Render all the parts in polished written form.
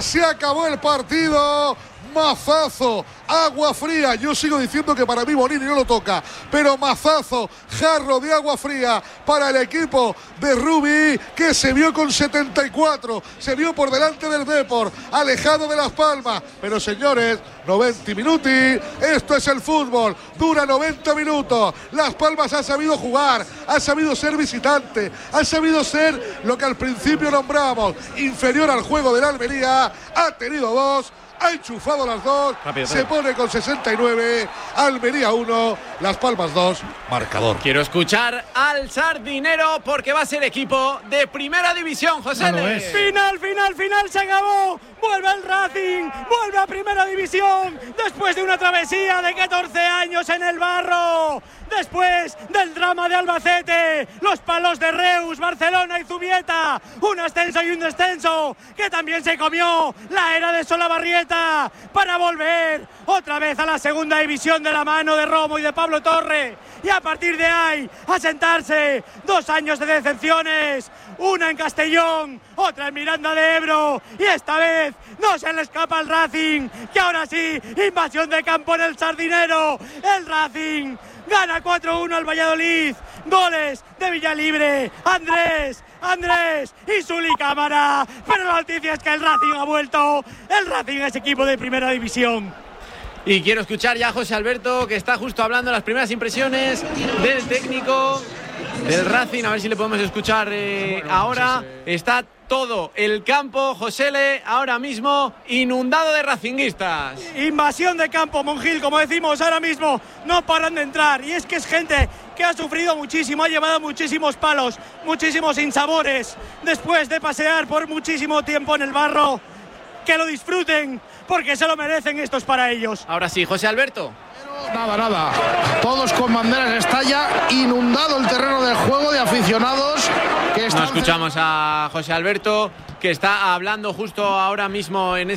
Se acabó el partido. Mazazo, agua fría. Yo sigo diciendo que para mí Bonini no lo toca, pero mazazo, jarro de agua fría para el equipo de Rubí, que se vio con 74, se vio por delante del Depor, alejado de Las Palmas. Pero señores, 90 minuti, esto es el fútbol, dura 90 minutos. Las Palmas ha sabido jugar, ha sabido ser visitante, ha sabido ser lo que al principio nombramos, inferior al juego de la Almería. Ha tenido dos, ha enchufado las dos, rápido. Se pone con 69, Almería 1, Las Palmas 2, marcador. Quiero escuchar al Sardinero porque va a ser equipo de primera división, José. Final, se acabó. Vuelve el Racing, vuelve a primera división después de una travesía de 14 años en el barro. Después del drama de Albacete, los palos de Reus, Barcelona y Zubieta, un ascenso y un descenso que también se comió la era de Solabarrieta para volver otra vez a la segunda división de la mano de Romo y de Pablo Torre. Y a partir de ahí, a sentarse 2 años de decepciones, una en Castellón, otra en Miranda de Ebro, y esta vez no se le escapa al Racing, que ahora sí, invasión de campo en el Sardinero. El Racing gana 4-1 al Valladolid, goles de Villalibre, Andrés y Zuli Cámara, pero la noticia es que el Racing ha vuelto, el Racing es equipo de primera división. Y quiero escuchar ya a José Alberto, que está justo hablando de las primeras impresiones del técnico del Racing. A ver si le podemos escuchar ahora. Está todo el campo, Josele, ahora mismo inundado de racinguistas. Invasión de campo, Monjil, como decimos ahora mismo, no paran de entrar. Y es que es gente que ha sufrido muchísimo, ha llevado muchísimos palos, muchísimos sinsabores, después de pasear por muchísimo tiempo en el barro. Que lo disfruten, porque se lo merecen, esto es para ellos. Ahora sí, José Alberto. Nada, todos con banderas estalla, inundado el terreno de juego de aficionados que están... No escuchamos a José Alberto, que está hablando justo ahora mismo en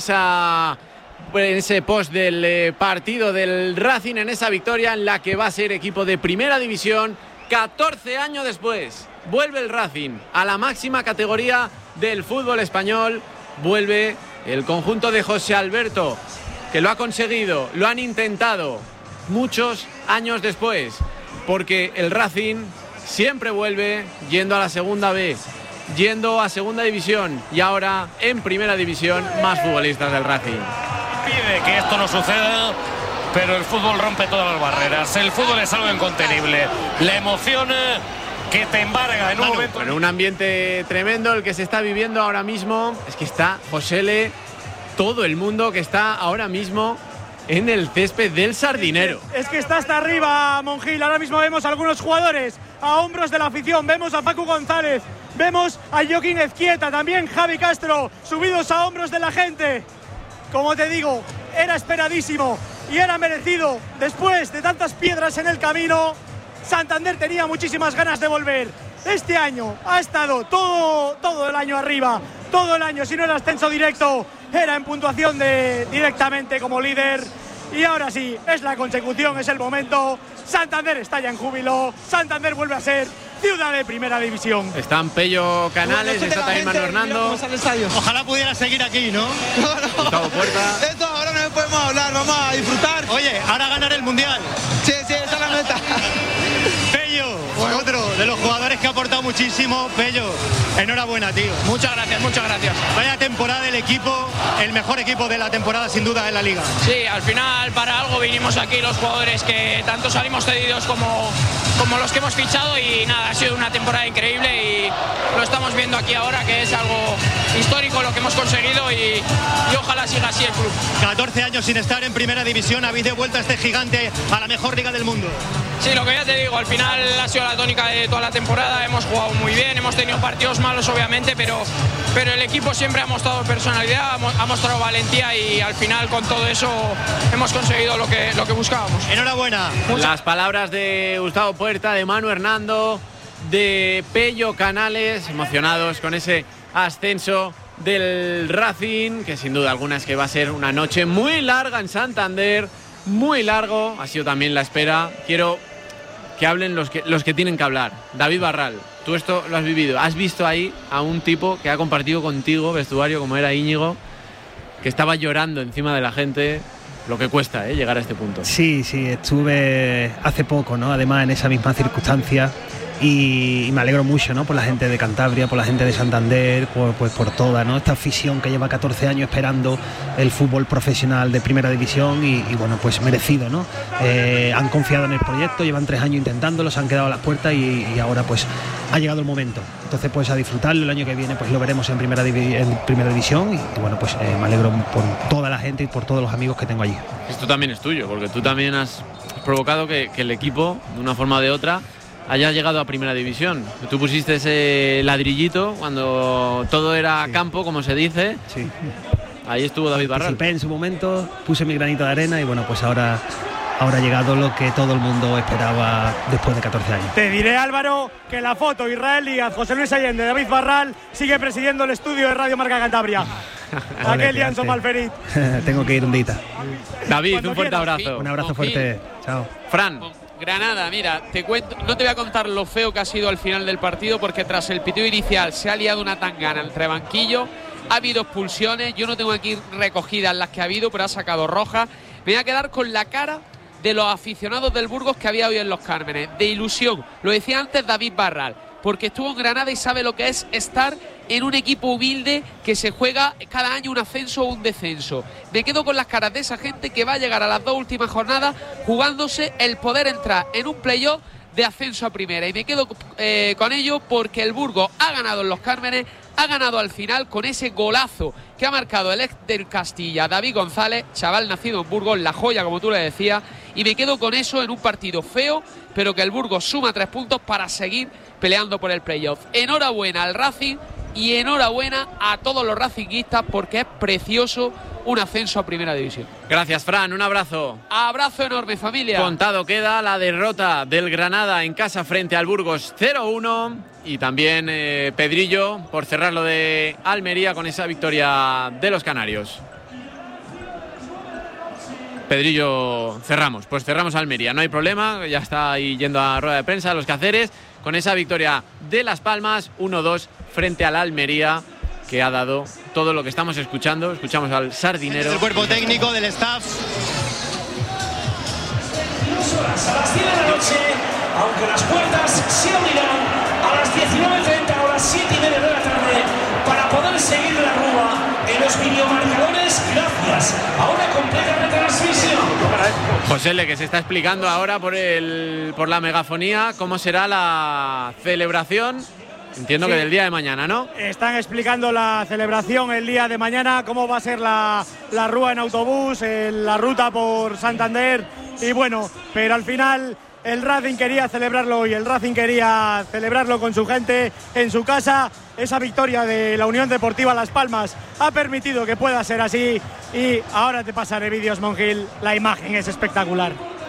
ese post del partido del Racing, en esa victoria en la que va a ser equipo de primera división 14 años después. Vuelve el Racing a la máxima categoría del fútbol español, vuelve el conjunto de José Alberto, que lo ha conseguido, lo han intentado muchos años después, porque el Racing siempre vuelve yendo a la segunda B, yendo a segunda división y ahora en primera división, más futbolistas del Racing. Pide que esto no suceda, pero el fútbol rompe todas las barreras, el fútbol es algo incontenible, la emoción que te embarga en un momento. Bueno, un ambiente tremendo el que se está viviendo ahora mismo. Es que está Josele, todo el mundo que está ahora mismo en el césped del Sardinero. Es que está hasta arriba, Monjil. Ahora mismo vemos a algunos jugadores a hombros de la afición. Vemos a Facu González, vemos a Joaquín Ezquieta, también Javi Castro, subidos a hombros de la gente. Como te digo, era esperadísimo y era merecido. Después de tantas piedras en el camino, Santander tenía muchísimas ganas de volver. Este año ha estado todo el año arriba, todo el año, si no era ascenso directo, era en puntuación directamente como líder. Y ahora sí, es la consecución, es el momento. Santander está ya en júbilo, Santander vuelve a ser ciudad de primera división. Están Pello Canales, está también Manu Hernando. Ojalá pudiera seguir aquí, ¿no? Gustavo Puerta. De esto ahora no podemos hablar, vamos a disfrutar. Oye, ahora ganar el Mundial. Sí, esa es la meta. Pello, otro de los jugadores que ha aportado muchísimo. Pello, enhorabuena, tío. Muchas gracias. Vaya temporada del equipo, el mejor equipo de la temporada sin duda en la liga. Sí, al final para algo vinimos aquí los jugadores que tanto salimos cedidos como los que hemos fichado y nada, ha sido una temporada increíble y lo estamos viendo aquí ahora, que es algo histórico lo que hemos conseguido y ojalá siga así el club. 14 años sin estar en primera división, habéis devuelto a este gigante a la mejor liga del mundo. Sí, lo que ya te digo, al final ha sido la tónica de toda la temporada, hemos jugado muy bien, hemos tenido partidos malos obviamente, pero el equipo siempre ha mostrado personalidad, ha mostrado valentía y al final con todo eso hemos conseguido lo que buscábamos. Enhorabuena. Las palabras de Gustavo Puerta, de Manu Hernando, de Pello Canales, emocionados con ese ascenso del Racing, que sin duda alguna es que va a ser una noche muy larga en Santander, muy largo, ha sido también la espera. Quiero que hablen los que tienen que hablar. David Barral, tú esto lo has vivido, has visto ahí a un tipo que ha compartido contigo vestuario como era Íñigo, que estaba llorando encima de la gente. Lo que cuesta, llegar a este punto. Sí, estuve hace poco, ¿no? Además en esa misma circunstancia y me alegro mucho, ¿no? Por la gente de Cantabria, por la gente de Santander, por toda, ¿no? Esta afición que lleva 14 años esperando el fútbol profesional de primera división y bueno, pues merecido, ¿no? Han confiado en el proyecto, llevan 3 años intentándolo, se han quedado a las puertas y ahora pues ha llegado el momento. Entonces pues a disfrutarlo, el año que viene pues lo veremos en primera división y bueno, pues me alegro por toda la gente y por todos los amigos que tengo allí. Esto también es tuyo, porque tú también has provocado que el equipo, de una forma o de otra, haya llegado a primera división. Tú pusiste ese ladrillito cuando todo era campo, como se dice. Sí. Ahí estuvo David Barral. Participé en su momento, puse mi granito de arena y bueno, pues ahora ha llegado lo que todo el mundo esperaba después de 14 años. Te diré, Álvaro, que la foto Israel Díaz, José Luis Allende, David Barral sigue presidiendo el estudio de Radio Marca Cantabria. Aquel Lianzo Malferit. Tengo que ir un día. David, Cuando un fuerte quieras. abrazo. Un abrazo fuerte. Chao. Fran. Granada, mira, te cuento, no te voy a contar lo feo que ha sido al final del partido, porque tras el pitido inicial se ha liado una tangana entre banquillo, ha habido expulsiones, yo no tengo aquí recogidas las que ha habido, pero ha sacado roja. Me voy a quedar con la cara de los aficionados del Burgos que había hoy en Los Cármenes, de ilusión. Lo decía antes David Barral, porque estuvo en Granada y sabe lo que es estar en un equipo humilde que se juega cada año un ascenso o un descenso. Me quedo con las caras de esa gente que va a llegar a las 2 últimas jornadas jugándose el poder entrar en un playoff de ascenso a primera, y me quedo con ello porque el Burgos ha ganado en Los Cármenes, ha ganado al final con ese golazo que ha marcado el ex del Castilla, David González, chaval nacido en Burgos, la joya como tú le decías, y me quedo con eso en un partido feo, pero que el Burgos suma 3 puntos para seguir peleando por el playoff. Enhorabuena al Racing y enhorabuena a todos los racinguistas, porque es precioso un ascenso a primera división. Gracias, Fran, un abrazo. Abrazo enorme, familia. Contado queda la derrota del Granada en casa frente al Burgos 0-1, y también Pedrillo por cerrar lo de Almería con esa victoria de los canarios. Pedrillo, cerramos Almería, no hay problema, ya está ahí yendo a rueda de prensa, a los quehaceres, con esa victoria de Las Palmas 1-2 frente al Almería, que ha dado todo lo que estamos escuchando. Escuchamos al Sardinero. El cuerpo técnico, del staff. A las 10 de la noche, aunque las puertas se abrirán a las 19:30 o las 7:30 de la tarde, para poder seguir la Rúa en los videomarcadores, gracias a una completa retransmisión. José Le, que se está explicando ahora por la megafonía cómo será la celebración. Entiendo que del día de mañana, ¿no? Están explicando la celebración el día de mañana, cómo va a ser la Rúa en autobús, la ruta por Santander. Y bueno, pero al final el Racing quería celebrarlo hoy, el Racing quería celebrarlo con su gente en su casa. Esa victoria de la Unión Deportiva Las Palmas ha permitido que pueda ser así. Y ahora te pasaré vídeos, Monjil, la imagen es espectacular.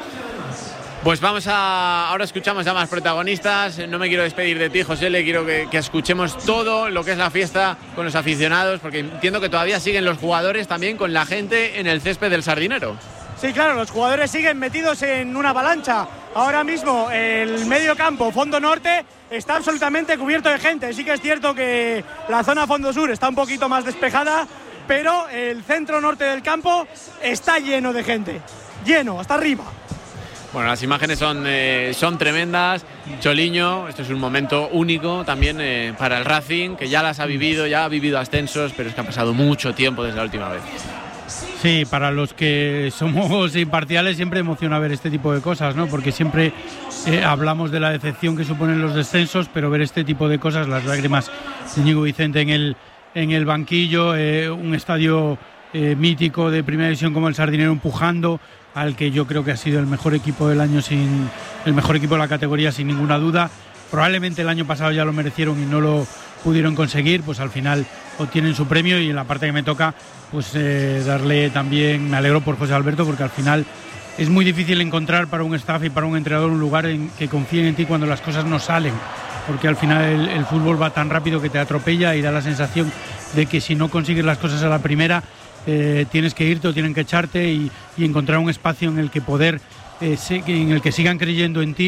Pues ahora escuchamos a más protagonistas. No me quiero despedir de ti, José, le quiero que escuchemos todo lo que es la fiesta con los aficionados, porque entiendo que todavía siguen los jugadores también con la gente en el césped del Sardinero. Sí, claro, los jugadores siguen metidos en una avalancha. Ahora mismo el medio campo, fondo norte, está absolutamente cubierto de gente. Sí que es cierto que la zona fondo sur está un poquito más despejada, pero el centro norte del campo está lleno de gente, lleno, hasta arriba. Bueno, las imágenes son tremendas. Choliño, esto es un momento único también para el Racing, que ya las ha vivido, ya ha vivido ascensos, pero es que ha pasado mucho tiempo desde la última vez. Sí, para los que somos imparciales siempre emociona ver este tipo de cosas, ¿no? Porque siempre hablamos de la decepción que suponen los descensos, pero ver este tipo de cosas, las lágrimas de Íñigo Vicente en el banquillo, un estadio mítico de primera división como el Sardinero empujando al que yo creo que ha sido el mejor equipo del año, el mejor equipo de la categoría sin ninguna duda. Probablemente el año pasado ya lo merecieron y no lo pudieron conseguir, pues al final obtienen su premio, y en la parte que me toca pues darle también, me alegro por José Alberto, porque al final es muy difícil encontrar para un staff y para un entrenador un lugar en que confíen en ti cuando las cosas no salen, porque al final el fútbol va tan rápido que te atropella y da la sensación de que si no consigues las cosas a la primera tienes que irte o tienen que echarte, y encontrar un espacio en el que en el que sigan creyendo en ti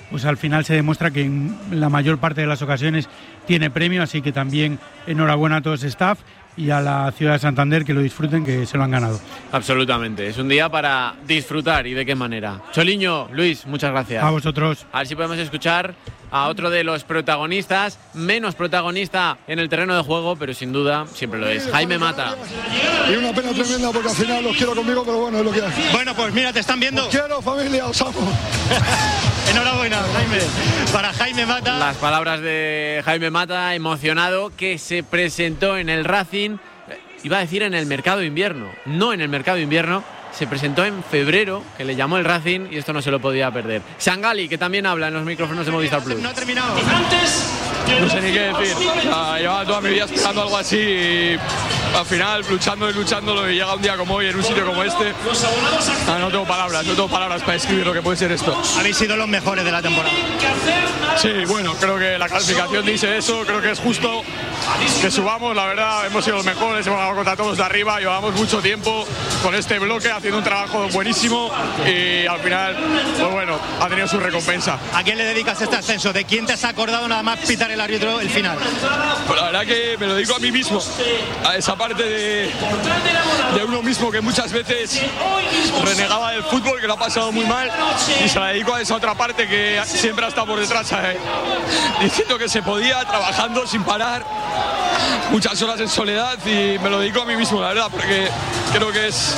pues al final se demuestra que en la mayor parte de las ocasiones tiene premio, así que también enhorabuena a todo ese staff y a la ciudad de Santander, que lo disfruten, que se lo han ganado. Absolutamente, es un día para disfrutar, y de qué manera. Choliño, Luis, muchas gracias. A vosotros. A ver si podemos escuchar a otro de los protagonistas, menos protagonista en el terreno de juego, pero sin duda siempre lo es, Jaime Mata. Y una pena tremenda porque al final los quiero conmigo, pero bueno, es lo que hay. Bueno, pues mira, te están viendo. Os quiero, familia, os amo. Enhorabuena, Jaime. Para Jaime Mata. Las palabras de Jaime Mata, emocionado, que se presentó en el Racing, iba a decir en el mercado de invierno, no en el mercado de invierno, se presentó en febrero, que le llamó el Racing, y esto no se lo podía perder. Sangali, que también habla en los micrófonos de Movistar Plus. No ha terminado. No sé ni qué decir. Llevaba toda mi vida esperando algo así y al final luchándolo, y llega un día como hoy en un sitio como este. No tengo palabras para describir lo que puede ser esto. Habéis sido los mejores de la temporada. Sí, bueno, creo que la clasificación dice eso, creo que es justo que subamos, la verdad, hemos sido los mejores, hemos jugado contra todos de arriba, llevamos mucho tiempo con este bloque haciendo un trabajo buenísimo y al final, pues bueno, ha tenido su recompensa. ¿A quién le dedicas este ascenso? ¿De quién te has acordado nada más pitar el árbitro el final? Pues la verdad que me lo dedico a mí mismo, a esa parte de uno mismo que muchas veces renegaba del fútbol, que lo ha pasado muy mal, y se la dedico a esa otra parte que siempre ha estado por detrás, diciendo que se podía, trabajando sin parar, muchas horas en soledad, y me lo dedico a mí mismo, la verdad, porque creo que es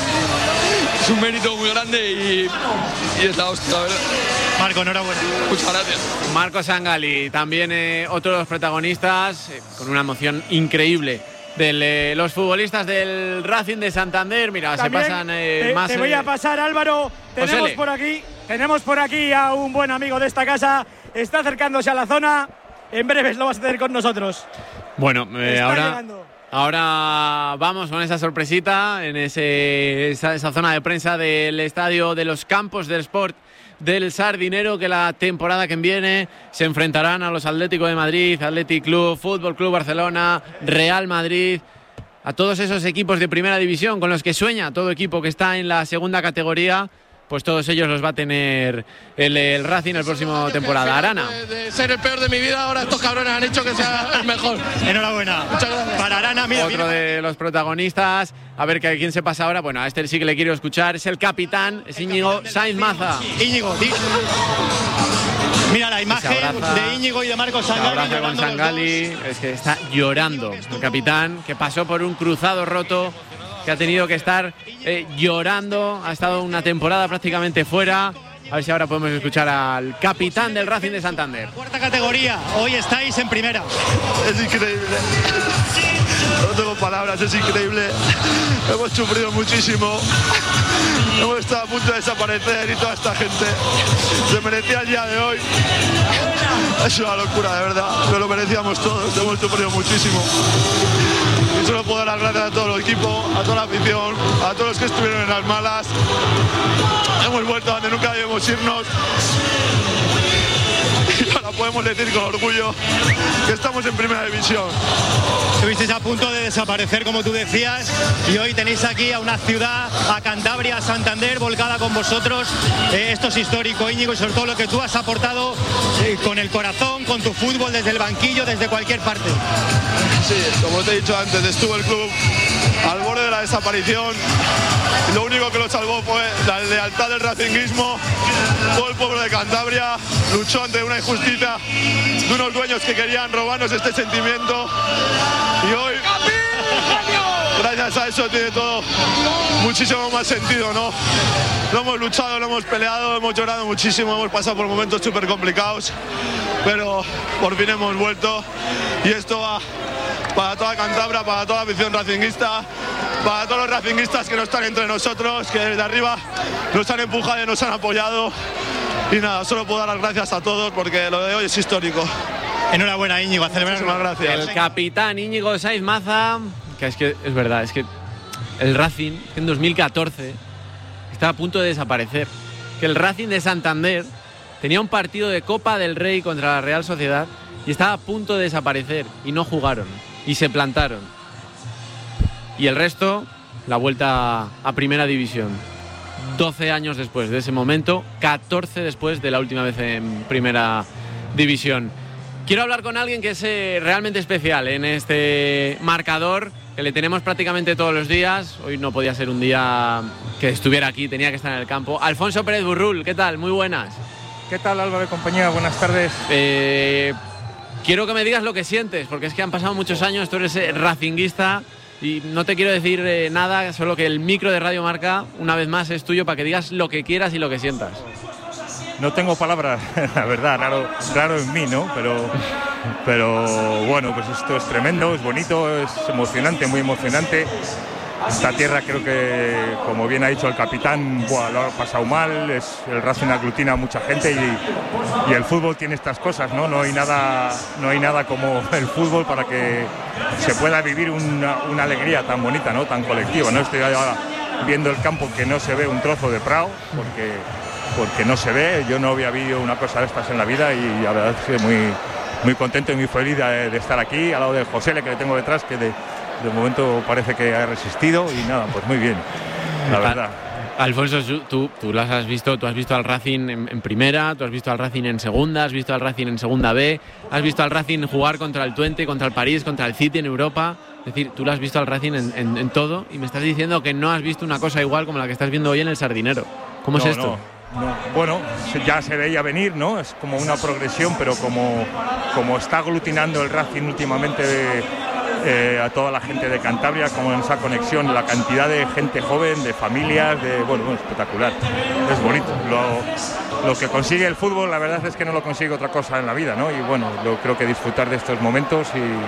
un mérito muy grande y es la hostia, la verdad. Marco, enhorabuena. Muchas gracias. Marco Sangali, también otro de los protagonistas, con una emoción increíble, de los futbolistas del Racing de Santander. Mira, también se pasan más. Te voy a pasar, Álvaro. Tenemos por aquí a un buen amigo de esta casa. Está acercándose a la zona. En breves lo vas a tener con nosotros. Bueno, ahora vamos con esa sorpresita en esa zona de prensa del estadio de los Campos del Sport del Sardinero, que la temporada que viene se enfrentarán a los Atlético de Madrid, Athletic Club, Fútbol Club Barcelona, Real Madrid, a todos esos equipos de primera división con los que sueña todo equipo que está en la segunda categoría. Pues todos ellos los va a tener el Racing el próximo temporada. Arana. De ser el peor de mi vida, ahora estos cabrones han hecho que sea el mejor. Enhorabuena. Muchas gracias. Para Arana, mira. Otro de los protagonistas. A ver quién se pasa ahora. Bueno, a este sí que le quiero escuchar. Es el capitán, es Íñigo Sainz Maza. Íñigo, mira la imagen de Íñigo y de Marco Sangali. Abraza con Sangali. Es que está llorando el capitán, que pasó por un cruzado roto, que ha tenido que estar llorando, ha estado una temporada prácticamente fuera. A ver si ahora podemos escuchar al capitán del Racing de Santander. Cuarta categoría, hoy estáis en primera. Es increíble. No tengo palabras, es increíble. Hemos sufrido muchísimo. Hemos estado a punto de desaparecer y toda esta gente se merecía el día de hoy. Es una locura, de verdad. Nos lo merecíamos todos, hemos sufrido muchísimo. Y solo puedo dar las gracias a todo el equipo, a toda la afición, a todos los que estuvieron en las malas. Hemos vuelto a donde nunca debemos irnos. Y ahora podemos decir con orgullo que estamos en primera división. Estuvisteis a punto de desaparecer, como tú decías, y hoy tenéis aquí a una ciudad, a Cantabria, a Santander, volcada con vosotros. Esto es histórico, Íñigo, y sobre todo lo que tú has aportado con el corazón, con tu fútbol, desde el banquillo, desde cualquier parte. Sí, como te he dicho antes, estuvo el club al borde de la desaparición. Lo único que lo salvó fue la lealtad del racinguismo. Todo el pueblo de Cantabria luchó ante una injusticia de unos dueños que querían robarnos este sentimiento. Y hoy, gracias a eso, tiene todo muchísimo más sentido, ¿no? Lo hemos luchado, lo hemos peleado, hemos llorado muchísimo, hemos pasado por momentos súper complicados, pero por fin hemos vuelto. Y esto va para toda Cantabria, para toda la afición racinguista, para todos los racinguistas que no están entre nosotros, que desde arriba nos han empujado y nos han apoyado. Y nada, solo puedo dar las gracias a todos porque lo de hoy es histórico. Enhorabuena, Íñigo, a celebrar. Muchísimas gracias. El capitán Íñigo Sainz Maza, que es verdad, es que el Racing en 2014 estaba a punto de desaparecer. Que el Racing de Santander tenía un partido de Copa del Rey contra la Real Sociedad y estaba a punto de desaparecer y no jugaron y se plantaron. Y el resto, la vuelta a primera división. 12 años después de ese momento, 14 después de la última vez en primera división. Quiero hablar con alguien que es realmente especial en este marcador, que le tenemos prácticamente todos los días. Hoy no podía ser un día que estuviera aquí, tenía que estar en el campo. Alfonso Pérez Burrul, ¿qué tal? Muy buenas. ¿Qué tal, Álvaro y compañía? Buenas tardes. Quiero que me digas lo que sientes, porque es que han pasado muchos años, tú eres racinguista y no te quiero decir nada, solo que el micro de Radio Marca, una vez más, es tuyo para que digas lo que quieras y lo que sientas. No tengo palabras, la verdad, raro en mí, ¿no? Pero bueno, pues esto es tremendo, es bonito, es emocionante, muy emocionante. Esta tierra creo que, como bien ha dicho el capitán, lo ha pasado mal, el Racing aglutina a mucha gente y el fútbol tiene estas cosas, ¿no? No hay nada como el fútbol para que se pueda vivir una alegría tan bonita, ¿no? Tan colectiva, ¿no? Estoy ahora viendo el campo que no se ve un trozo de prado, porque no se ve. Yo no había visto una cosa de estas en la vida y la verdad es que muy contento y muy feliz de estar aquí, al lado de José, que le tengo detrás, que de momento parece que ha resistido y nada, pues muy bien, la verdad. Alfonso, tú las has visto, tú has visto al Racing en primera, tú has visto al Racing en segunda, has visto al Racing en segunda B, has visto al Racing jugar contra el Twente, contra el París, contra el City en Europa. Es decir, tú lo has visto al Racing en todo y me estás diciendo que no has visto una cosa igual como la que estás viendo hoy en el Sardinero. ¿Cómo es esto? No. Bueno, ya se veía venir, ¿no? Es como una progresión, pero como está aglutinando el Racing últimamente a toda la gente de Cantabria, como en esa conexión, la cantidad de gente joven, de familias, bueno, espectacular. Es bonito. Lo que consigue el fútbol, la verdad es que no lo consigue otra cosa en la vida, ¿no? Y bueno, yo creo que disfrutar de estos momentos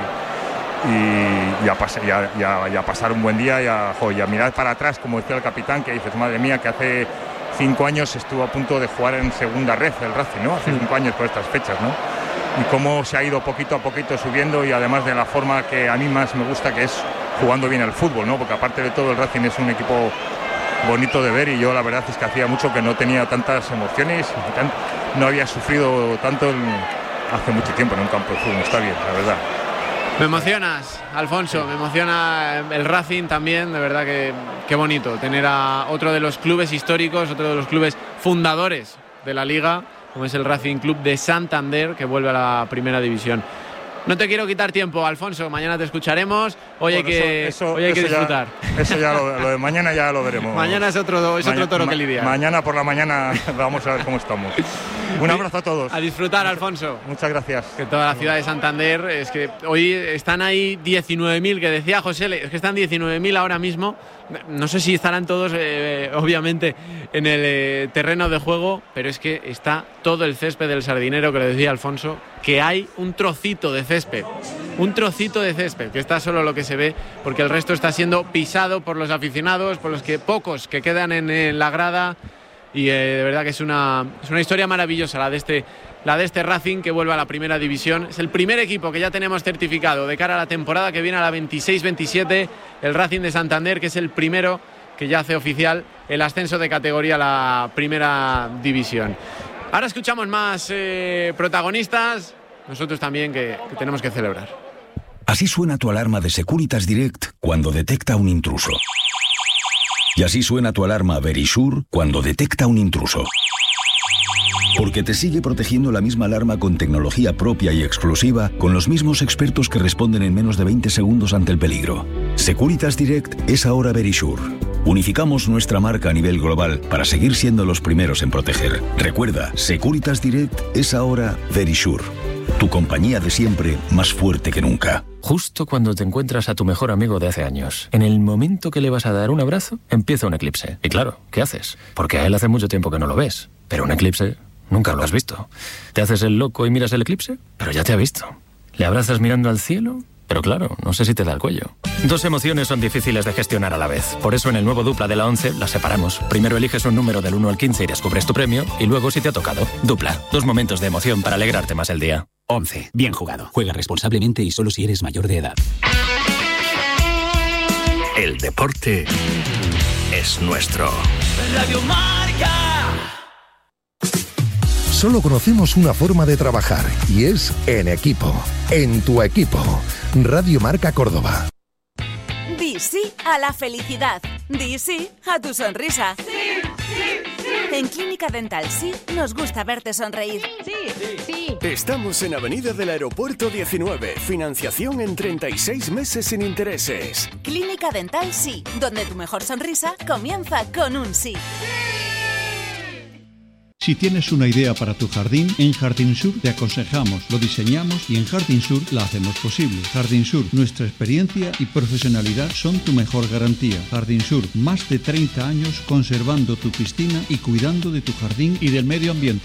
y a pasar un buen día y a mirar para atrás, como decía el capitán, que dices, madre mía, que hace 5 años estuvo a punto de jugar en segunda red el Racing, ¿no? Hace 5 años por estas fechas, ¿no? Y cómo se ha ido poquito a poquito subiendo, y además de la forma que a mí más me gusta, que es jugando bien al fútbol, ¿no? Porque aparte de todo el Racing es un equipo bonito de ver, y yo la verdad es que hacía mucho que no tenía tantas emociones, no había sufrido tanto hace mucho tiempo en un campo de fútbol. Está bien, la verdad. Me emocionas, Alfonso, me emociona el Racing también, de verdad que qué bonito tener a otro de los clubes históricos, otro de los clubes fundadores de la Liga, como es el Racing Club de Santander, que vuelve a la primera división. No te quiero quitar tiempo, Alfonso, mañana te escucharemos, hoy hay que disfrutar. Eso ya lo de mañana ya lo veremos. Mañana es otro toro que lidiar. Mañana por la mañana vamos a ver cómo estamos. Un abrazo a todos. A disfrutar, Alfonso. Muchas gracias. Que toda la ciudad de Santander, es que hoy están ahí 19.000, que decía José, es que están 19.000 ahora mismo. No sé si estarán todos, obviamente, en el terreno de juego, pero es que está todo el césped del Sardinero, que lo decía Alfonso, que hay un trocito de césped, que está solo lo que se ve, porque el resto está siendo pisado por los aficionados, por los pocos que quedan en la grada, y de verdad que es una historia maravillosa la de este Racing, que vuelve a la primera división. Es el primer equipo que ya tenemos certificado de cara a la temporada que viene, a la 26-27, el Racing de Santander, que es el primero que ya hace oficial el ascenso de categoría a la primera división. Ahora escuchamos más protagonistas, nosotros también que tenemos que celebrar. Así suena tu alarma de Securitas Direct cuando detecta un intruso. Y así suena tu alarma Verisure cuando detecta un intruso. Porque te sigue protegiendo la misma alarma con tecnología propia y exclusiva, con los mismos expertos que responden en menos de 20 segundos ante el peligro. Securitas Direct es ahora Verisure. Unificamos nuestra marca a nivel global para seguir siendo los primeros en proteger. Recuerda, Securitas Direct es ahora Verisure. Tu compañía de siempre, más fuerte que nunca. Justo cuando te encuentras a tu mejor amigo de hace años, en el momento que le vas a dar un abrazo, empieza un eclipse. Y claro, ¿qué haces? Porque a él hace mucho tiempo que no lo ves. Pero un eclipse nunca lo has visto. ¿Te haces el loco y miras el eclipse? Pero ya te ha visto. ¿Le abrazas mirando al cielo? Pero claro, no sé si te da el cuello. Dos emociones son difíciles de gestionar a la vez. Por eso en el nuevo Dupla de la 11 las separamos. Primero eliges un número del 1 al 15 y descubres tu premio, y luego si te ha tocado. Dupla. Dos momentos de emoción para alegrarte más el día. 11. Bien jugado. Juega responsablemente y solo si eres mayor de edad. El deporte es nuestro. Radio Marca. Solo conocemos una forma de trabajar, y es en equipo. En tu equipo. Radio Marca Córdoba. Di sí a la felicidad. Di sí a tu sonrisa. Sí. En Clínica Dental Sí nos gusta verte sonreír. Sí. Estamos en Avenida del Aeropuerto 19. Financiación en 36 meses sin intereses. Clínica Dental Sí, donde tu mejor sonrisa comienza con un sí. Si tienes una idea para tu jardín, en Jardín Sur te aconsejamos, lo diseñamos y en Jardín Sur la hacemos posible. Jardín Sur, nuestra experiencia y profesionalidad son tu mejor garantía. Jardín Sur, más de 30 años conservando tu piscina y cuidando de tu jardín y del medio ambiente.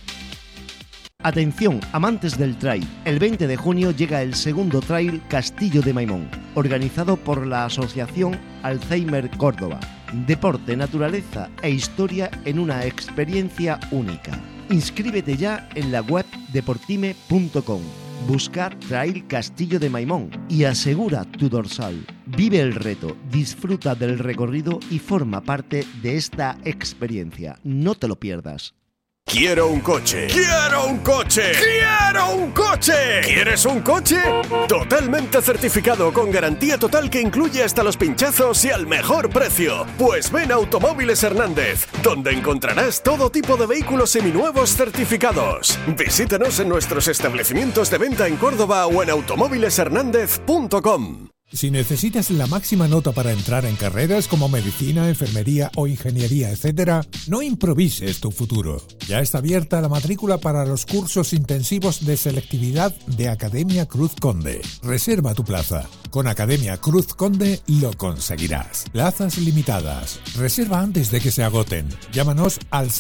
Atención, amantes del trail. El 20 de junio llega el segundo trail Castillo de Maimón, organizado por la Asociación Alzheimer Córdoba. Deporte, naturaleza e historia en una experiencia única. Inscríbete ya en la web deportime.com. Busca Trail Castillo de Maimón y asegura tu dorsal. Vive el reto, disfruta del recorrido y forma parte de esta experiencia. No te lo pierdas. ¡Quiero un coche! ¡Quiero un coche! ¡Quiero un coche! ¿Quieres un coche? Totalmente certificado, con garantía total que incluye hasta los pinchazos y al mejor precio. Pues ven a Automóviles Hernández, donde encontrarás todo tipo de vehículos seminuevos certificados. Visítanos en nuestros establecimientos de venta en Córdoba o en automóvileshernandez.com. Si necesitas la máxima nota para entrar en carreras como medicina, enfermería o ingeniería, etc., no improvises tu futuro. Ya está abierta la matrícula para los cursos intensivos de selectividad de Academia Cruz Conde. Reserva tu plaza. Con Academia Cruz Conde lo conseguirás. Plazas limitadas. Reserva antes de que se agoten. Llámanos al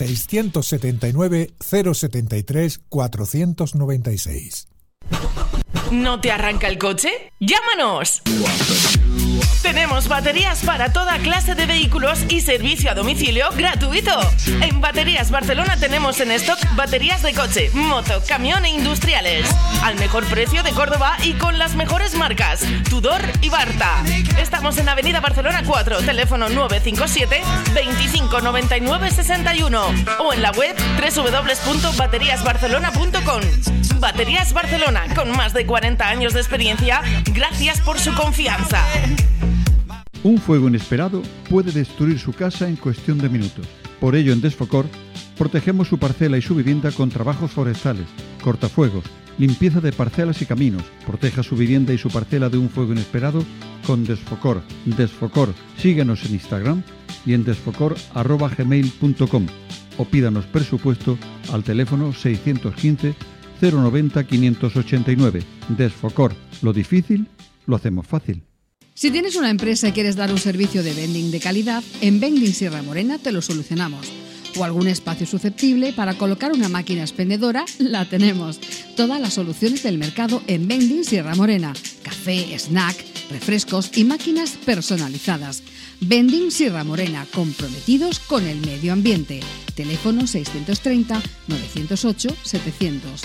679 073 496. ¿No te arranca el coche? ¡Llámanos! Tenemos baterías para toda clase de vehículos y servicio a domicilio gratuito. En Baterías Barcelona tenemos en stock baterías de coche, moto, camión e industriales. Al mejor precio de Córdoba y con las mejores marcas, Tudor y Barta. Estamos en Avenida Barcelona 4, teléfono 957 25 99 61 o en la web www.bateriasbarcelona.com. Baterías Barcelona, con más de 40 años de experiencia, gracias por su confianza. Un fuego inesperado puede destruir su casa en cuestión de minutos. Por ello, en Desfocor, protegemos su parcela y su vivienda con trabajos forestales, cortafuegos, limpieza de parcelas y caminos. Proteja su vivienda y su parcela de un fuego inesperado con Desfocor. Desfocor. Síguenos en Instagram y en desfocor@gmail.com o pídanos presupuesto al teléfono 615 090 589. Desfocor. Lo difícil lo hacemos fácil. Si tienes una empresa y quieres dar un servicio de vending de calidad, en Vending Sierra Morena te lo solucionamos. O algún espacio susceptible para colocar una máquina expendedora, la tenemos. Todas las soluciones del mercado en Vending Sierra Morena. Café, snack, refrescos y máquinas personalizadas. Vending Sierra Morena, comprometidos con el medio ambiente. Teléfono 630 908 700.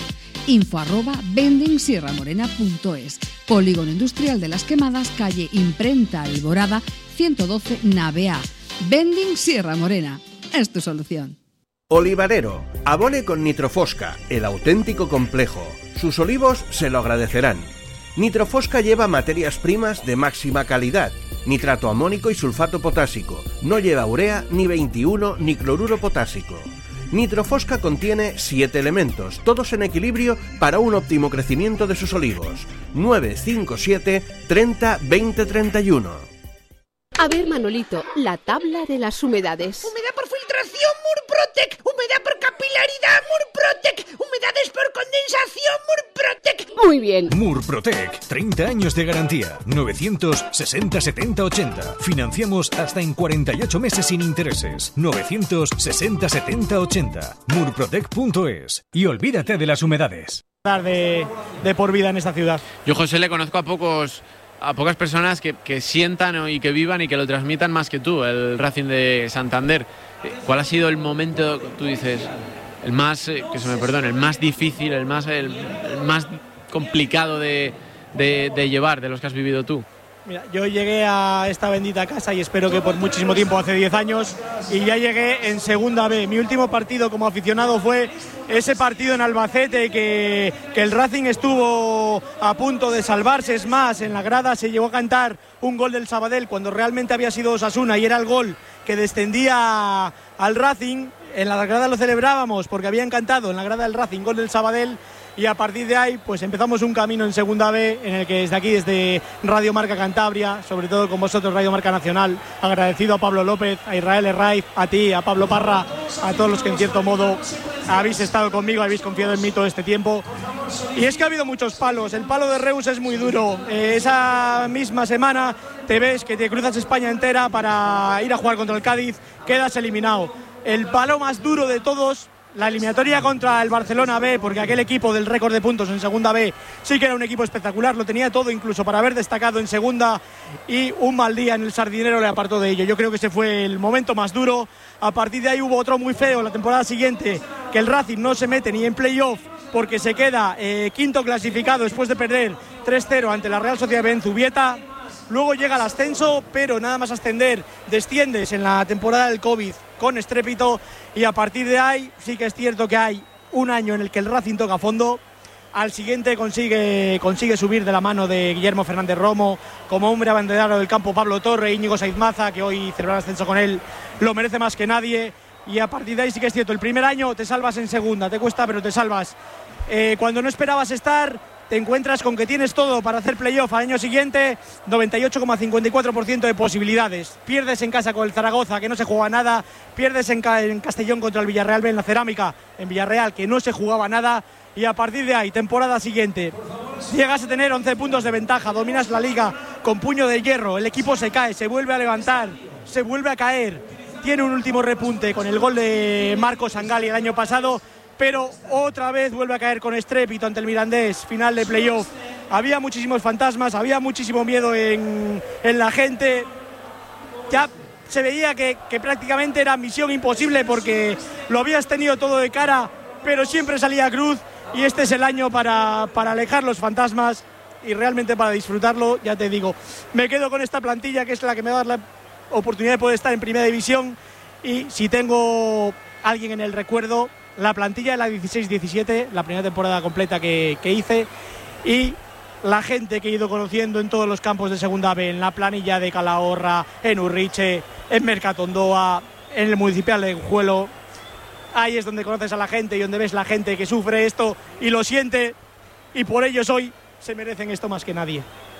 info@vendingsierramorena.es. Polígono Industrial de las Quemadas, calle Imprenta Alborada, 112 Nave A. Vending Sierra Morena. Es tu solución. Olivarero. Abone con Nitrofosca, el auténtico complejo. Sus olivos se lo agradecerán. Nitrofosca lleva materias primas de máxima calidad. Nitrato amónico y sulfato potásico. No lleva urea, ni 21, ni cloruro potásico. Nitrofosca contiene 7 elementos, todos en equilibrio para un óptimo crecimiento de sus olivos. 957 30 20 31. A ver, Manolito, la tabla de las humedades. Humedad por filtración, Murprotec. Humedad por capilaridad, Murprotec. Humedades por condensación, Murprotec. Muy bien. Murprotec, 30 años de garantía. 960 70 80. Financiamos hasta en 48 meses sin intereses. 960 70 80. Murprotec.es. Y olvídate de las humedades. De por vida en esta ciudad. Yo, José, le conozco a pocas personas que sientan y que vivan y que lo transmitan más que tú, el Racing de Santander. ¿Cuál ha sido el momento, tú dices, el más, que se me perdone, el más difícil, el más complicado de llevar, de los que has vivido tú? Mira, yo llegué a esta bendita casa y espero que por muchísimo tiempo, hace 10 años, y ya llegué en Segunda B. Mi último partido como aficionado fue ese partido en Albacete que el Racing estuvo a punto de salvarse. Es más, en la grada se llegó a cantar un gol del Sabadell cuando realmente había sido Osasuna y era el gol que descendía al Racing. En la grada lo celebrábamos porque había encantado en la grada del Racing gol del Sabadell, y a partir de ahí pues empezamos un camino en Segunda B en el que desde aquí, desde Radio Marca Cantabria, sobre todo con vosotros Radio Marca Nacional, agradecido a Pablo López, a Israel Herraiz, a ti, a Pablo Parra, a todos los que en cierto modo habéis estado conmigo, habéis confiado en mí todo este tiempo. Y es que ha habido muchos palos. El palo de Reus es muy duro. Esa misma semana te ves que te cruzas España entera para ir a jugar contra el Cádiz, quedas eliminado. El palo más duro de todos, la eliminatoria contra el Barcelona B, porque aquel equipo del récord de puntos en Segunda B sí que era un equipo espectacular, lo tenía todo incluso para haber destacado en Segunda, y un mal día en el Sardinero le apartó de ello. Yo creo que ese fue el momento más duro. A partir de ahí hubo otro muy feo la temporada siguiente, que el Racing no se mete ni en playoff porque se queda quinto clasificado después de perder 3-0 ante la Real Sociedad de Zubieta. Luego llega el ascenso, pero nada más ascender desciendes en la temporada del COVID con estrépito, y a partir de ahí sí que es cierto que hay un año en el que el Racing toca fondo. Al siguiente consigue subir de la mano de Guillermo Fernández Romo, como hombre abanderado del campo Pablo Torre, Íñigo Saiz Maza, que hoy celebra el ascenso con él, lo merece más que nadie. Y a partir de ahí sí que es cierto, el primer año te salvas en Segunda, te cuesta pero te salvas. Cuando no esperabas estar, te encuentras con que tienes todo para hacer playoff al año siguiente, 98,54% de posibilidades. Pierdes en casa con el Zaragoza, que no se juega nada, pierdes en Castellón contra el Villarreal B en la Cerámica, en Villarreal, que no se jugaba nada, y a partir de ahí, temporada siguiente, llegas a tener 11 puntos de ventaja, dominas la liga con puño de hierro, el equipo se cae, se vuelve a levantar, se vuelve a caer, tiene un último repunte con el gol de Marcos Sangali el año pasado, pero otra vez vuelve a caer con estrépito ante el Mirandés, final de playoff. Había muchísimos fantasmas, había muchísimo miedo en la gente. Ya se veía que prácticamente era misión imposible porque lo habías tenido todo de cara, pero siempre salía cruz, y este es el año para alejar los fantasmas y realmente para disfrutarlo. Ya te digo, me quedo con esta plantilla que es la que me va a dar la oportunidad de poder estar en Primera División, y si tengo alguien en el recuerdo, la plantilla de la 16-17, la primera temporada completa que hice, y la gente que he ido conociendo en todos los campos de Segunda B, en la planilla de Calahorra, en Urriche, en Mercatondoa, en el Municipal de Guijuelo. Ahí es donde conoces a la gente y donde ves la gente que sufre esto y lo siente, y por ellos hoy se merecen esto más que nadie.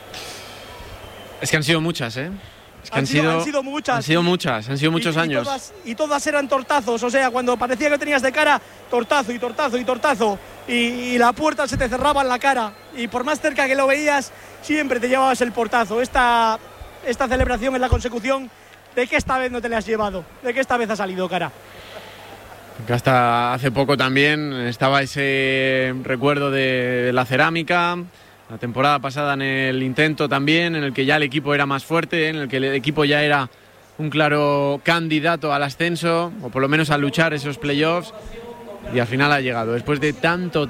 Es que han sido muchas, ¿eh? Es que han sido muchas. Han sido muchos años. Y todas eran tortazos, o sea, cuando parecía que tenías de cara, tortazo y tortazo y tortazo, y la puerta se te cerraba en la cara, y por más cerca que lo veías, siempre te llevabas el portazo. Esta celebración es la consecución de que esta vez no te la has llevado, de que esta vez ha salido cara. Que hasta hace poco también estaba ese recuerdo de la Cerámica. La temporada pasada en el intento también, en el que ya el equipo era más fuerte, en el que el equipo ya era un claro candidato al ascenso, o por lo menos a luchar esos playoffs, y al final ha llegado. Después de tanto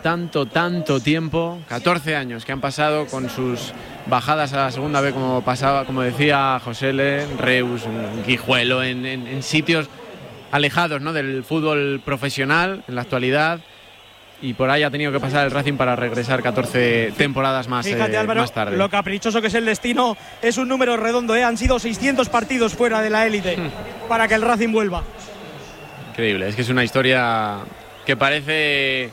tiempo, 14 años que han pasado con sus bajadas a la Segunda B, como decía José L., Reus, Guijuelo, en sitios alejados, ¿no?, del fútbol profesional en la actualidad. Y por ahí ha tenido que pasar el Racing para regresar 14 temporadas más, Fíjate, Álvaro, más tarde. Lo caprichoso que es el destino es un número redondo, ¿eh? Han sido 600 partidos fuera de la élite para que el Racing vuelva. Increíble, es que es una historia que parece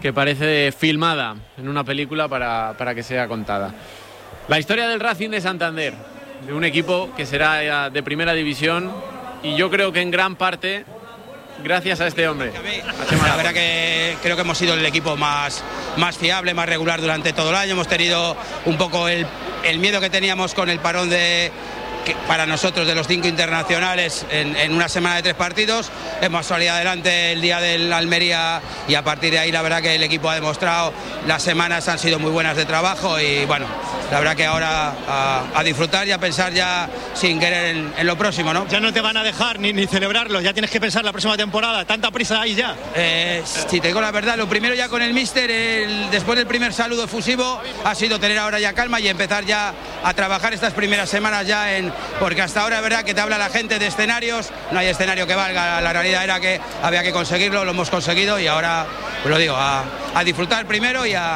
filmada en una película para que sea contada. La historia del Racing de Santander, de un equipo que será de Primera División, y yo creo que en gran parte gracias a este hombre. La verdad que creo que hemos sido el equipo más fiable, más regular durante todo el año. Hemos tenido un poco el miedo que teníamos con el parón para nosotros de los 5 internacionales en una semana de 3 partidos. Hemos salido adelante el día del Almería, y a partir de ahí la verdad que el equipo ha demostrado, las semanas han sido muy buenas de trabajo, y bueno, la verdad que ahora a disfrutar y a pensar ya sin querer en lo próximo, ¿no? Ya no te van a dejar ni celebrarlo, ya tienes que pensar la próxima temporada, tanta prisa hay ya. Si te digo la verdad, lo primero ya con el míster, después del primer saludo efusivo, ha sido tener ahora ya calma y empezar ya a trabajar estas primeras semanas ya porque hasta ahora es verdad que te habla la gente de escenarios, no hay escenario que valga, la realidad era que había que conseguirlo, lo hemos conseguido, y ahora, pues lo digo, a disfrutar primero y a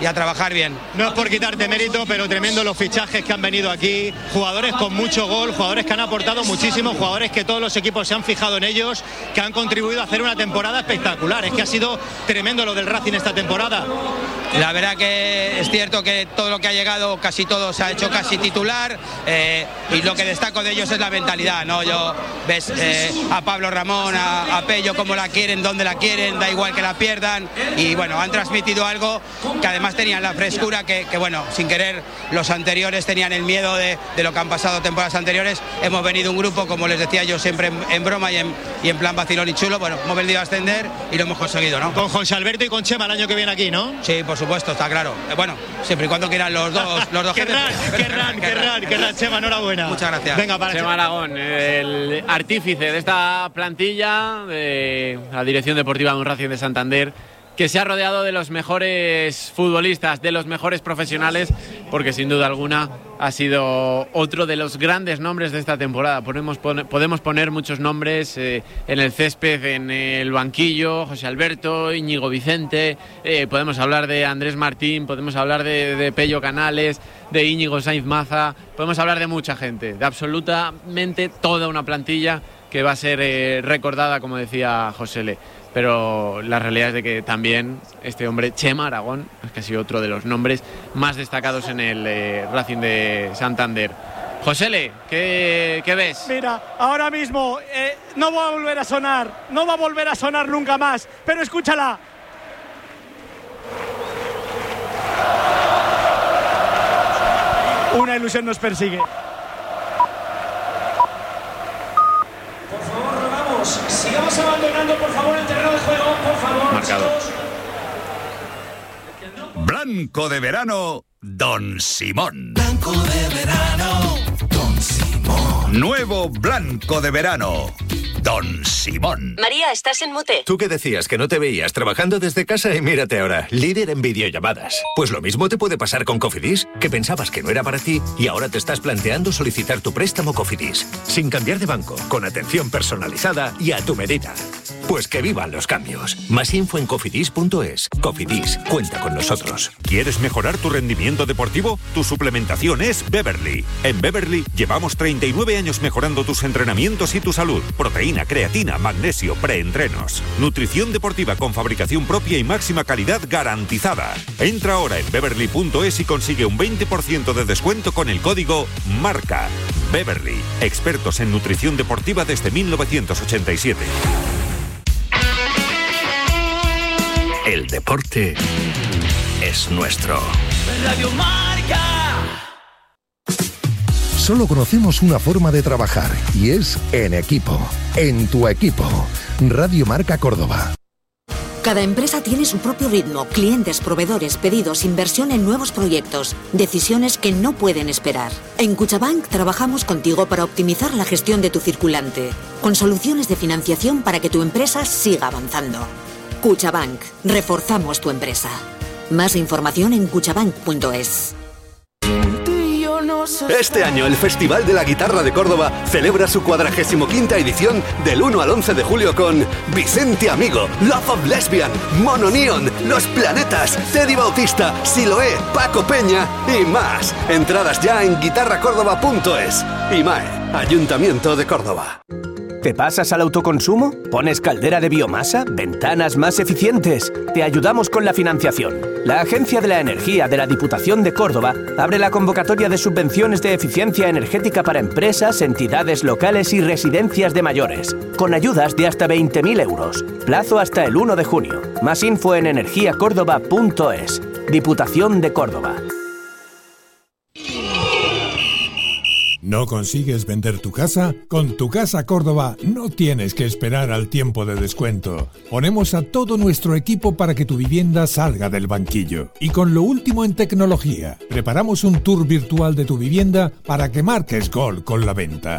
y a trabajar bien. No es por quitarte mérito, pero tremendo los fichajes que han venido aquí, jugadores con mucho gol, jugadores que han aportado muchísimo, jugadores que todos los equipos se han fijado en ellos, que han contribuido a hacer una temporada espectacular. Es que ha sido tremendo lo del Racing esta temporada. La verdad que es cierto que todo lo que ha llegado, casi todo se ha hecho casi titular, y lo que destaco de ellos es la mentalidad, ¿no? Ves a Pablo Ramón, a Pello, cómo la quieren, dónde la quieren, da igual que la pierdan, y bueno, han transmitido algo que además tenían la frescura que bueno, sin querer los anteriores tenían el miedo de lo que han pasado temporadas anteriores. Hemos venido un grupo, como les decía yo siempre en broma y en plan vacilón y chulo, bueno, hemos venido a ascender y lo hemos conseguido, ¿no? Con José Alberto y con Chema el año que viene aquí, ¿no? Sí, por supuesto, está claro. Bueno, siempre y cuando quieran los dos querrán, Chema, enhorabuena. Muchas gracias. Venga, para Chema Aragón, el artífice de esta plantilla de la Dirección Deportiva de un Racing de Santander, que se ha rodeado de los mejores futbolistas, de los mejores profesionales, porque sin duda alguna ha sido otro de los grandes nombres de esta temporada. Podemos poner muchos nombres en el césped, en el banquillo: José Alberto, Íñigo Vicente, podemos hablar de Andrés Martín, podemos hablar de Pello Canales, de Íñigo Sainz Maza, podemos hablar de mucha gente, de absolutamente toda una plantilla que va a ser recordada, como decía José Le. Pero la realidad es de que también este hombre, Chema Aragón, es que ha sido otro de los nombres más destacados en el Racing de Santander. Josele, ¿qué ves? Mira, ahora mismo no va a volver a sonar nunca más, pero escúchala. Una ilusión nos persigue. Sigamos abandonando, por favor, el terreno de juego, por favor. Marcador. Blanco de verano, Don Simón. Blanco de verano, Don Simón. Nuevo blanco de verano, Don Simón. María, estás en mute. ¿Tú qué decías? Que no te veías trabajando desde casa y mírate ahora, líder en videollamadas. Pues lo mismo te puede pasar con Cofidis, que pensabas que no era para ti y ahora te estás planteando solicitar tu préstamo Cofidis, sin cambiar de banco, con atención personalizada y a tu medida. Pues que vivan los cambios. Más info en cofidis.es. Cofidis, cuenta con nosotros. ¿Quieres mejorar tu rendimiento deportivo? Tu suplementación es Beverly. En Beverly llevamos 39 años mejorando tus entrenamientos y tu salud. Proteína, creatina, magnesio, preentrenos. Nutrición deportiva con fabricación propia y máxima calidad garantizada. Entra ahora en beverly.es y consigue un 20% de descuento con el código MARCA. Beverly, expertos en nutrición deportiva desde 1987. El deporte es nuestro. Radio Marca. Solo conocemos una forma de trabajar y es en equipo. En tu equipo. Radio Marca Córdoba. Cada empresa tiene su propio ritmo, clientes, proveedores, pedidos, inversión en nuevos proyectos, decisiones que no pueden esperar. En Cuchabank trabajamos contigo para optimizar la gestión de tu circulante, con soluciones de financiación para que tu empresa siga avanzando. Cuchabank, reforzamos tu empresa. Más información en cuchabank.es. Este año el Festival de la Guitarra de Córdoba celebra su 45ª edición del 1 al 11 de julio con Vicente Amigo, Love of Lesbian, Mono Neon, Los Planetas, Teddy Bautista, Siloé, Paco Peña y más. Entradas ya en guitarracórdoba.es. IMAE, Ayuntamiento de Córdoba. ¿Te pasas al autoconsumo? ¿Pones caldera de biomasa? ¿Ventanas más eficientes? Te ayudamos con la financiación. La Agencia de la Energía de la Diputación de Córdoba abre la convocatoria de subvenciones de eficiencia energética para empresas, entidades locales y residencias de mayores, con ayudas de hasta 20.000 euros. Plazo hasta el 1 de junio. Más info en energiacórdoba.es. Diputación de Córdoba. ¿No consigues vender tu casa? Con Tu Casa Córdoba no tienes que esperar al tiempo de descuento. Ponemos a todo nuestro equipo para que tu vivienda salga del banquillo. Y con lo último en tecnología, preparamos un tour virtual de tu vivienda para que marques gol con la venta.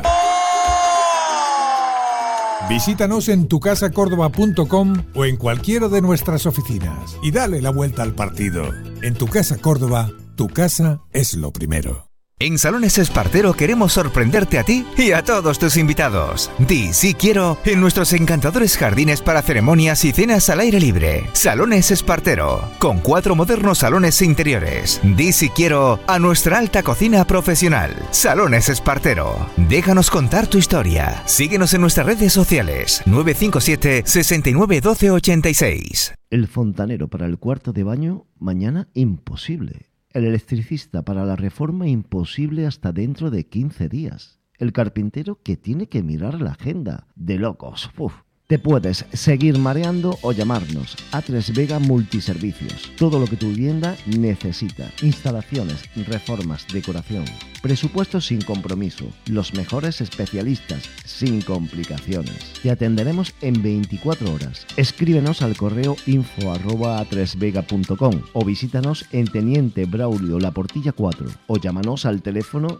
Visítanos en tucasacórdoba.com o en cualquiera de nuestras oficinas y dale la vuelta al partido. En Tu Casa Córdoba, tu casa es lo primero. En Salones Espartero queremos sorprenderte a ti y a todos tus invitados. Di sí quiero en nuestros encantadores jardines para ceremonias y cenas al aire libre. Salones Espartero, con 4 modernos salones interiores. Di sí quiero a nuestra alta cocina profesional. Salones Espartero. Déjanos contar tu historia. Síguenos en nuestras redes sociales. 957 69 12 86. El fontanero para el cuarto de baño, mañana imposible. El electricista para la reforma, imposible hasta dentro de 15 días. El carpintero que tiene que mirar la agenda. De locos. Uf. Te puedes seguir mareando o llamarnos. A3 Vega Multiservicios. Todo lo que tu vivienda necesita. Instalaciones, reformas, decoración. Presupuestos sin compromiso. Los mejores especialistas, sin complicaciones. Te atenderemos en 24 horas. Escríbenos al correo info@a3vega.com o visítanos en Teniente Braulio La Portilla 4 o llámanos al teléfono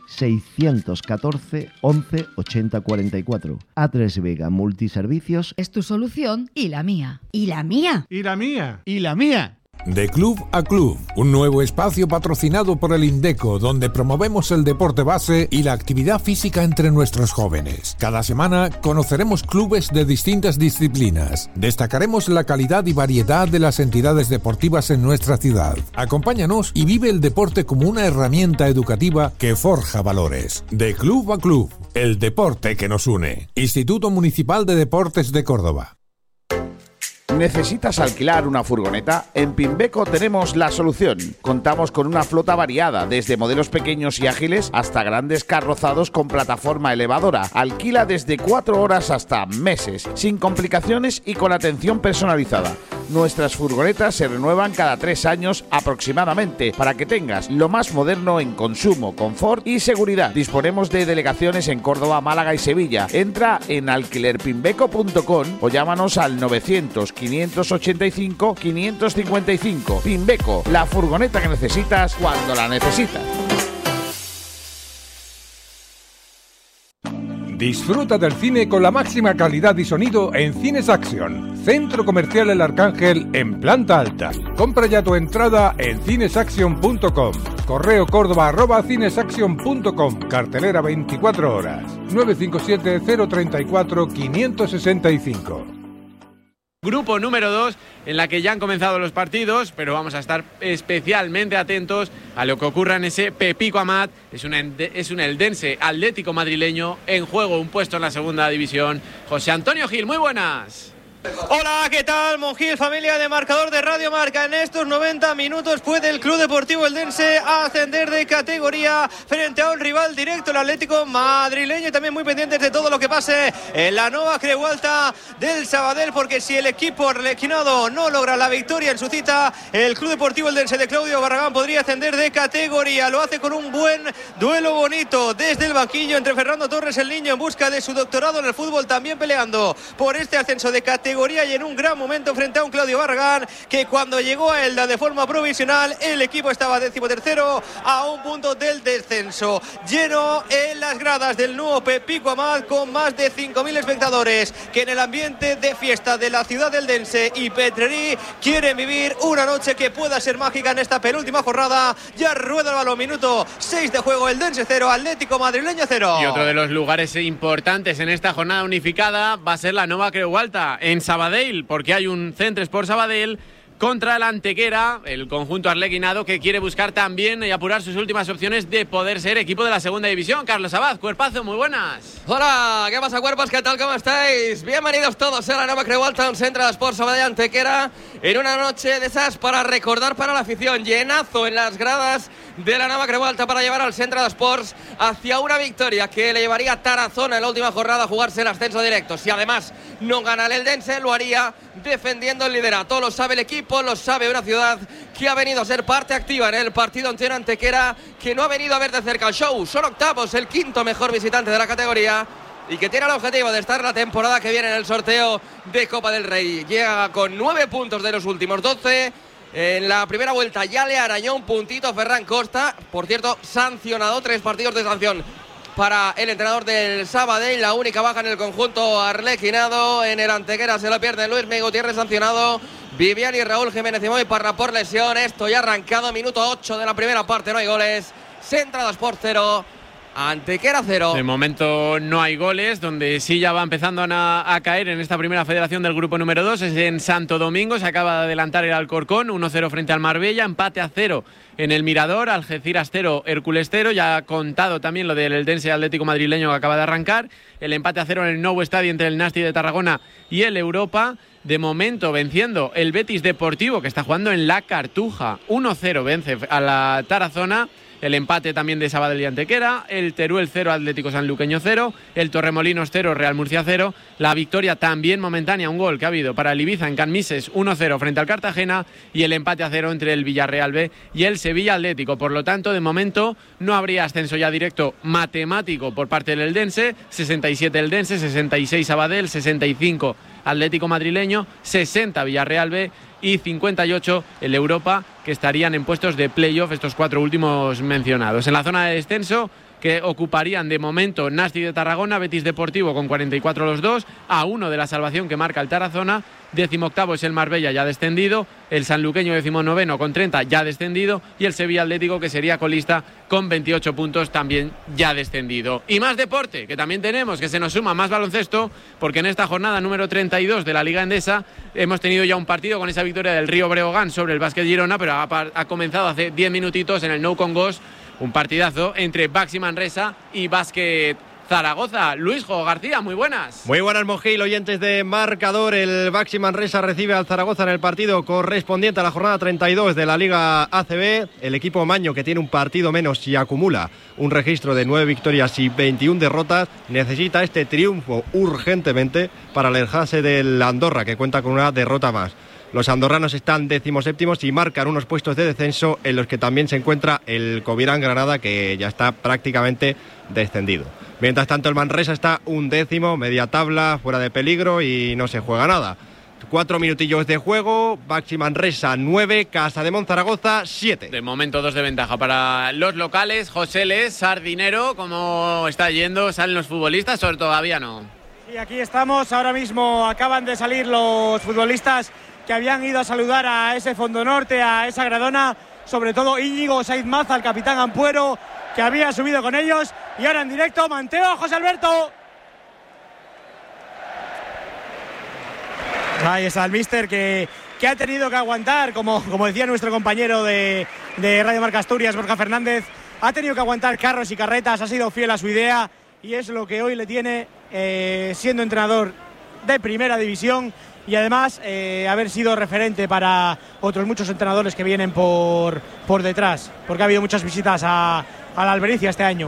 614 11 80 44. A3 Vega Multiservicios es tu solución y la mía. ¿Y la mía? ¿Y la mía? ¿Y la mía? De Club a Club, un nuevo espacio patrocinado por el Indeco, donde promovemos el deporte base y la actividad física entre nuestros jóvenes. Cada semana conoceremos clubes de distintas disciplinas. Destacaremos la calidad y variedad de las entidades deportivas en nuestra ciudad. Acompáñanos y vive el deporte como una herramienta educativa que forja valores. De Club a Club, el deporte que nos une. Instituto Municipal de Deportes de Córdoba. ¿Necesitas alquilar una furgoneta? En Pimbeco tenemos la solución. Contamos con una flota variada, desde modelos pequeños y ágiles hasta grandes carrozados con plataforma elevadora. Alquila desde 4 horas hasta meses, sin complicaciones y con atención personalizada. Nuestras furgonetas se renuevan cada 3 años aproximadamente, para que tengas lo más moderno en consumo, confort y seguridad. Disponemos de delegaciones en Córdoba, Málaga y Sevilla. Entra en alquilerpimbeco.com o llámanos al 900-585 555. Pimbeco, la furgoneta que necesitas cuando la necesitas. Disfruta del cine con la máxima calidad y sonido en Cines Action, Centro Comercial El Arcángel en planta alta. Compra ya tu entrada en cinesaction.com. Correo córdoba@cinesaction.com. Cartelera 24 horas. 957 034 565. Grupo número 2, en la que ya han comenzado los partidos, pero vamos a estar especialmente atentos a lo que ocurra en ese Pepico Amat. Es un eldense Atlético madrileño, en juego un puesto en la segunda división. José Antonio Gil, muy buenas. Hola, ¿qué tal? Monjil, familia de Marcador de Radio Marca. En estos 90 minutos puede el Club Deportivo Eldense ascender de categoría frente a un rival directo, el Atlético madrileño, y también muy pendientes de todo lo que pase en la Nova Creu Alta del Sabadell, porque si el equipo arlequinado no logra la victoria en su cita, el Club Deportivo Eldense de Claudio Barragán podría ascender de categoría. Lo hace con un buen duelo bonito desde el banquillo entre Fernando Torres, el niño en busca de su doctorado en el fútbol, también peleando por este ascenso de categoría, y en un gran momento frente a un Claudio Barragán que cuando llegó a Elda de forma provisional el equipo estaba 13º a un punto del descenso. Lleno en las gradas del nuevo Pepico Amat con más de 5.000 espectadores que en el ambiente de fiesta de la ciudad del Eldense y Petrerí quieren vivir una noche que pueda ser mágica en esta penúltima jornada. Ya rueda el balón, minuto 6 de juego, Eldense 0, Atlético madrileño 0. Y otro de los lugares importantes en esta jornada unificada va a ser la Nova Creu Alta en Sabadell, porque hay un Centre Sport Sabadell contra el Antequera, el conjunto arlequinado, que quiere buscar también y apurar sus últimas opciones de poder ser equipo de la segunda división. Carlos Abad, cuerpazo, muy buenas. Hola, ¿qué pasa, cuerpos? ¿Qué tal? ¿Cómo estáis? Bienvenidos todos a la Nova Creu Alta, un Centre Sport Sabadell Antequera, en una noche de esas para recordar para la afición. Llenazo en las gradas de la Nova Creu Alta para llevar al Centre de Sports hacia una victoria que le llevaría a Tarazona en la última jornada a jugarse el ascenso directo. Si además no gana el Eldense, lo haría defendiendo el liderato. Lo sabe el equipo, lo sabe una ciudad que ha venido a ser parte activa en el partido ante una Antequera que no ha venido a ver de cerca el show. Son octavos, el quinto mejor visitante de la categoría, y que tiene el objetivo de estar la temporada que viene en el sorteo de Copa del Rey. Llega con 9 puntos de los últimos 12. En la primera vuelta ya le arañó un puntito Ferran Costa, por cierto sancionado, 3 partidos de sanción para el entrenador del Sabadell. La única baja en el conjunto arlequinado. En el Antequera se lo pierde Luis Miguel Gutiérrez sancionado, Viviani y Raúl Jiménez y Moy Parra por lesión. Esto ya arrancado, minuto 8 de la primera parte, no hay goles. Centra Sport 0, Antequera 0. De momento no hay goles, donde sí ya va empezando a caer en esta primera federación del grupo número 2, es en Santo Domingo. Se acaba de adelantar el Alcorcón, 1-0 frente al Marbella, empate a 0 en el Mirador, Algeciras 0, Hércules 0. Ya ha contado también lo del Eldense Atlético Madrileño que acaba de arrancar. El empate a 0 en el Nou Estadio entre el Nasti de Tarragona y el Europa. De momento venciendo el Betis Deportivo, que está jugando en la Cartuja, 1-0 vence a la Tarazona. El empate también de Sabadell y Antequera, el Teruel 0, Atlético Sanluqueño 0, el Torremolinos 0, Real Murcia 0, la victoria también momentánea, un gol que ha habido para el Ibiza en Can Mises, 1-0 frente al Cartagena, y el empate a 0 entre el Villarreal B y el Sevilla Atlético. Por lo tanto, de momento no habría ascenso ya directo matemático por parte del Eldense, 67 Eldense, 66 Sabadell, 65 Atlético Madrileño, 60 Villarreal B y 58 el Europa, que estarían en puestos de playoff estos 4 últimos mencionados. En la zona de descenso, que ocuparían de momento Nasti de Tarragona, Betis Deportivo con 44 los dos, a 1 de la salvación que marca el Tarazona. 18º es el Marbella, ya descendido, el Sanluqueño 19º con 30 ya descendido, y el Sevilla Atlético, que sería colista con 28 puntos, también ya descendido. Y más deporte, que también tenemos, que se nos suma más baloncesto, porque en esta jornada número 32 de la Liga Endesa hemos tenido ya un partido con esa victoria del Río Breogán sobre el Básquet Girona, pero ha comenzado hace 10 minutitos en el Nou Congos, un partidazo entre Baxi Manresa y Básquet Zaragoza. Luisjo García, muy buenas. Muy buenas, Mogil, oyentes de Marcador. El Baxi Manresa recibe al Zaragoza en el partido correspondiente a la jornada 32 de la Liga ACB. El equipo maño, que tiene un partido menos y acumula un registro de 9 victorias y 21 derrotas, necesita este triunfo urgentemente para alejarse del Andorra, que cuenta con una derrota más. Los andorranos están 17º y marcan unos puestos de descenso en los que también se encuentra el Covirán Granada, que ya está prácticamente descendido. Mientras tanto, el Manresa está 11º, media tabla, fuera de peligro y no se juega nada. 4 minutillos de juego, Baxi Manresa 9, Casademón Zaragoza 7. De momento 2 de ventaja para los locales. José Les, Sardinero, ¿cómo está yendo? ¿Salen los futbolistas o todavía no? Y aquí estamos, ahora mismo acaban de salir los futbolistas que habían ido a saludar a ese Fondo Norte, a esa Gradona, sobre todo Íñigo Saiz Maza, el capitán Ampuero, que había subido con ellos, y ahora en directo Manteo, José Alberto. Ahí está el míster que ha tenido que aguantar, como decía nuestro compañero de Radio Marca Asturias, Borja Fernández, ha tenido que aguantar carros y carretas, ha sido fiel a su idea, y es lo que hoy le tiene siendo entrenador de primera división, y además haber sido referente para otros muchos entrenadores que vienen por detrás, porque ha habido muchas visitas a la Albericia este año.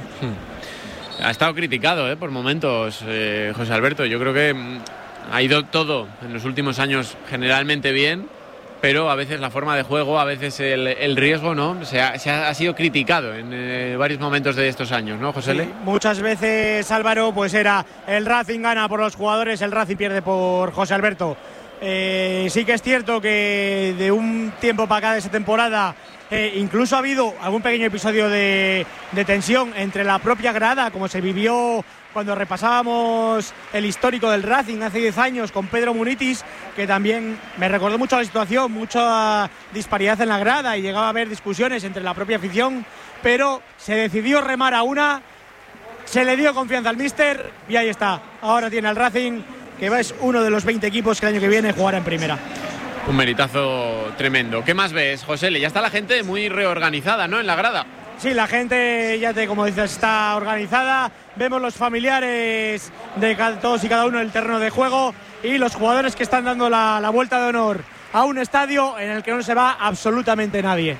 Ha estado criticado por momentos, José Alberto. Yo creo que ha ido todo en los últimos años generalmente bien, pero a veces la forma de juego, a veces el riesgo, ¿no? Ha sido criticado en varios momentos de estos años, ¿no, José? Sí, muchas veces, Álvaro, pues era el Racing gana por los jugadores, el Racing pierde por José Alberto. Sí que es cierto que de un tiempo para acá de esa temporada incluso ha habido algún pequeño episodio de tensión entre la propia grada, como se vivió cuando repasábamos el histórico del Racing hace 10 años con Pedro Munitis, que también me recordó mucho la situación, mucha disparidad en la grada y llegaba a haber discusiones entre la propia afición, pero se decidió remar a una, se le dio confianza al míster y ahí está. Ahora tiene al Racing, que es uno de los 20 equipos que el año que viene jugará en primera. Un meritazo tremendo. ¿Qué más ves, José? Ya está la gente muy reorganizada, ¿no?, en la grada. Sí, la gente, como dices, está organizada. Vemos los familiares de todos y cada uno en el terreno de juego y los jugadores que están dando la vuelta de honor a un estadio en el que no se va absolutamente nadie.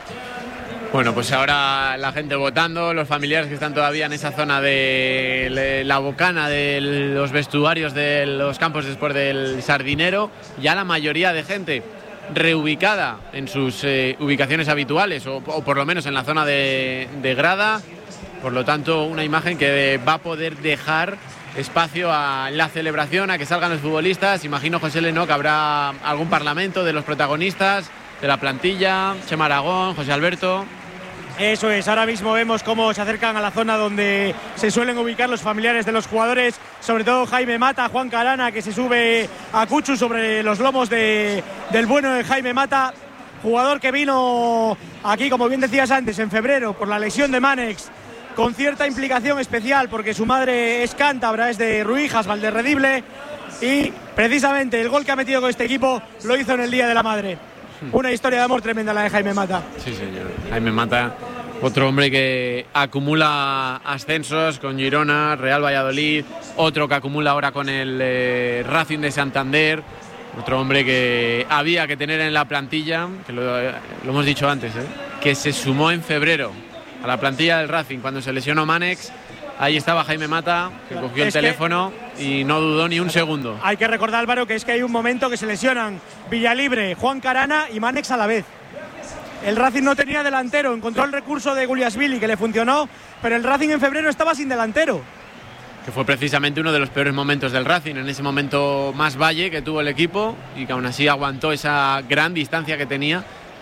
Bueno, pues ahora la gente votando, los familiares que están todavía en esa zona de la bocana de los vestuarios de los campos después del Sardinero, ya la mayoría de gente reubicada en sus ubicaciones habituales o por lo menos en la zona de grada. Por lo tanto, una imagen que va a poder dejar espacio a la celebración, a que salgan los futbolistas. Imagino, José Leno, que habrá algún parlamento de los protagonistas, de la plantilla, Chema Aragón, José Alberto. Eso es, ahora mismo vemos cómo se acercan a la zona donde se suelen ubicar los familiares de los jugadores, sobre todo Jaime Mata, Juan Carana, que se sube a Cuchu sobre los lomos del bueno de Jaime Mata. jugador que vino aquí, como bien decías antes, en febrero por la lesión de Mánex, con cierta implicación especial porque su madre es cántabra, es de Ruijas, Valderredible, y precisamente el gol que ha metido con este equipo lo hizo en el Día de la Madre. Una historia de amor tremenda la de Jaime Mata. Sí, señor. Jaime Mata, otro hombre que acumula ascensos con Girona, Real Valladolid, otro que acumula ahora con el Racing de Santander, otro hombre que había que tener en la plantilla, que lo hemos dicho antes, que se sumó en febrero a la plantilla del Racing cuando se lesionó Mánex. Ahí estaba Jaime Mata, que cogió el teléfono y no dudó ni un segundo. Hay que recordar, Álvaro, que es que hay un momento que se lesionan Villalibre, Juan Carana y Mánex a la vez. El Racing no tenía delantero, encontró el recurso de Guliasvili que le funcionó, pero el Racing en febrero estaba sin delantero. Que fue precisamente uno de los peores momentos del Racing, en ese momento más valle que tuvo el equipo y que aún así aguantó esa gran distancia que tenía.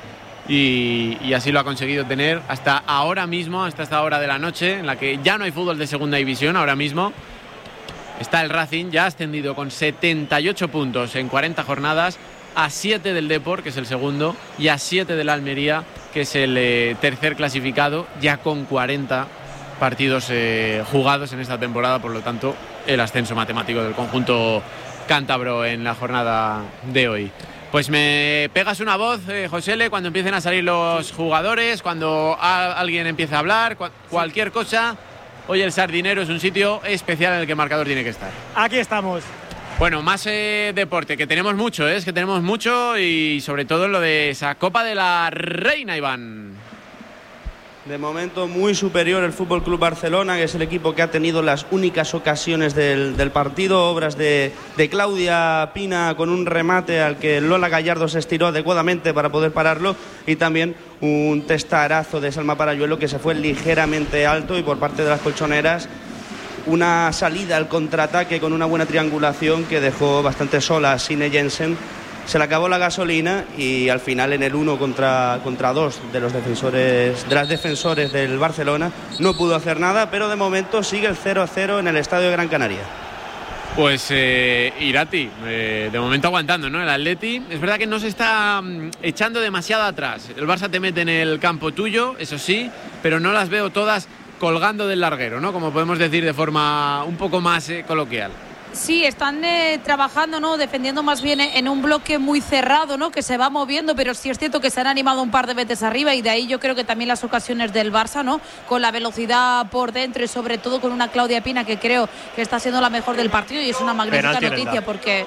Y así lo ha conseguido tener hasta ahora mismo, hasta esta hora de la noche, en la que ya no hay fútbol de segunda división. Ahora mismo está el Racing ya ascendido con 78 puntos en 40 jornadas, a 7 del Depor, que es el segundo, y a 7 del Almería, que es el tercer clasificado, ya con 40 partidos jugados en esta temporada. Por lo tanto, el ascenso matemático del conjunto cántabro en la jornada de hoy. Pues me pegas una voz, Josele, cuando empiecen a salir los jugadores, cuando alguien empiece a hablar, cualquier cosa. Hoy el Sardinero es un sitio especial en el que el marcador tiene que estar. Aquí estamos. Bueno, más deporte, que tenemos mucho, es que tenemos mucho, y sobre todo lo de esa Copa de la Reina, Iván. De momento muy superior el FC Barcelona, que es el equipo que ha tenido las únicas ocasiones del partido. Obras de Claudia Pina con un remate al que Lola Gallardo se estiró adecuadamente para poder pararlo, y también un testarazo de Salma Parayuelo que se fue ligeramente alto, y por parte de las colchoneras una salida al contraataque con una buena triangulación que dejó bastante sola a Sine Jensen. Se le acabó la gasolina y al final, en el 1 contra 2 de los defensores del Barcelona, no pudo hacer nada, pero de momento sigue el 0-0 en el Estadio de Gran Canaria. Pues Irati, de momento aguantando, ¿no? El Atleti, es verdad que no se está echando demasiado atrás. El Barça te mete en el campo tuyo, eso sí, pero no las veo todas colgando del larguero, ¿no? Como podemos decir de forma un poco más coloquial. Sí, están trabajando, ¿no? Defendiendo más bien en un bloque muy cerrado, ¿no? Que se va moviendo, pero sí es cierto que se han animado un par de veces arriba, y de ahí yo creo que también las ocasiones del Barça, ¿no? Con la velocidad por dentro y sobre todo con una Claudia Pina que creo que está siendo la mejor del partido, y es una magnífica noticia porque...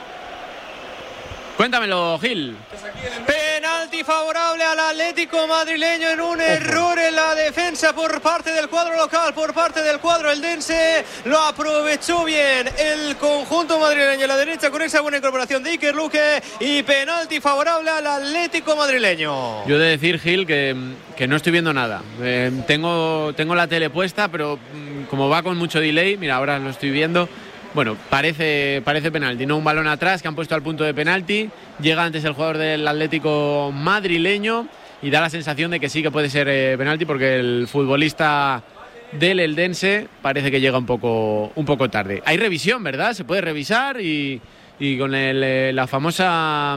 Cuéntamelo, Gil. Penalti favorable al Atlético madrileño en un error en la defensa por parte del cuadro local, por parte del cuadro eldense. Lo aprovechó bien el conjunto madrileño a la derecha con esa buena incorporación de Iker Luque, y penalti favorable al Atlético madrileño. Yo he de decir, Gil, que no estoy viendo nada. Tengo la tele puesta, pero como va con mucho delay, mira, ahora lo estoy viendo. Bueno, parece penalti, ¿no? Un balón atrás que han puesto al punto de penalti. Llega antes el jugador del Atlético madrileño y da la sensación de que sí que puede ser penalti, porque el futbolista del eldense parece que llega un poco tarde. Hay revisión, ¿verdad? Se puede revisar y con la famosa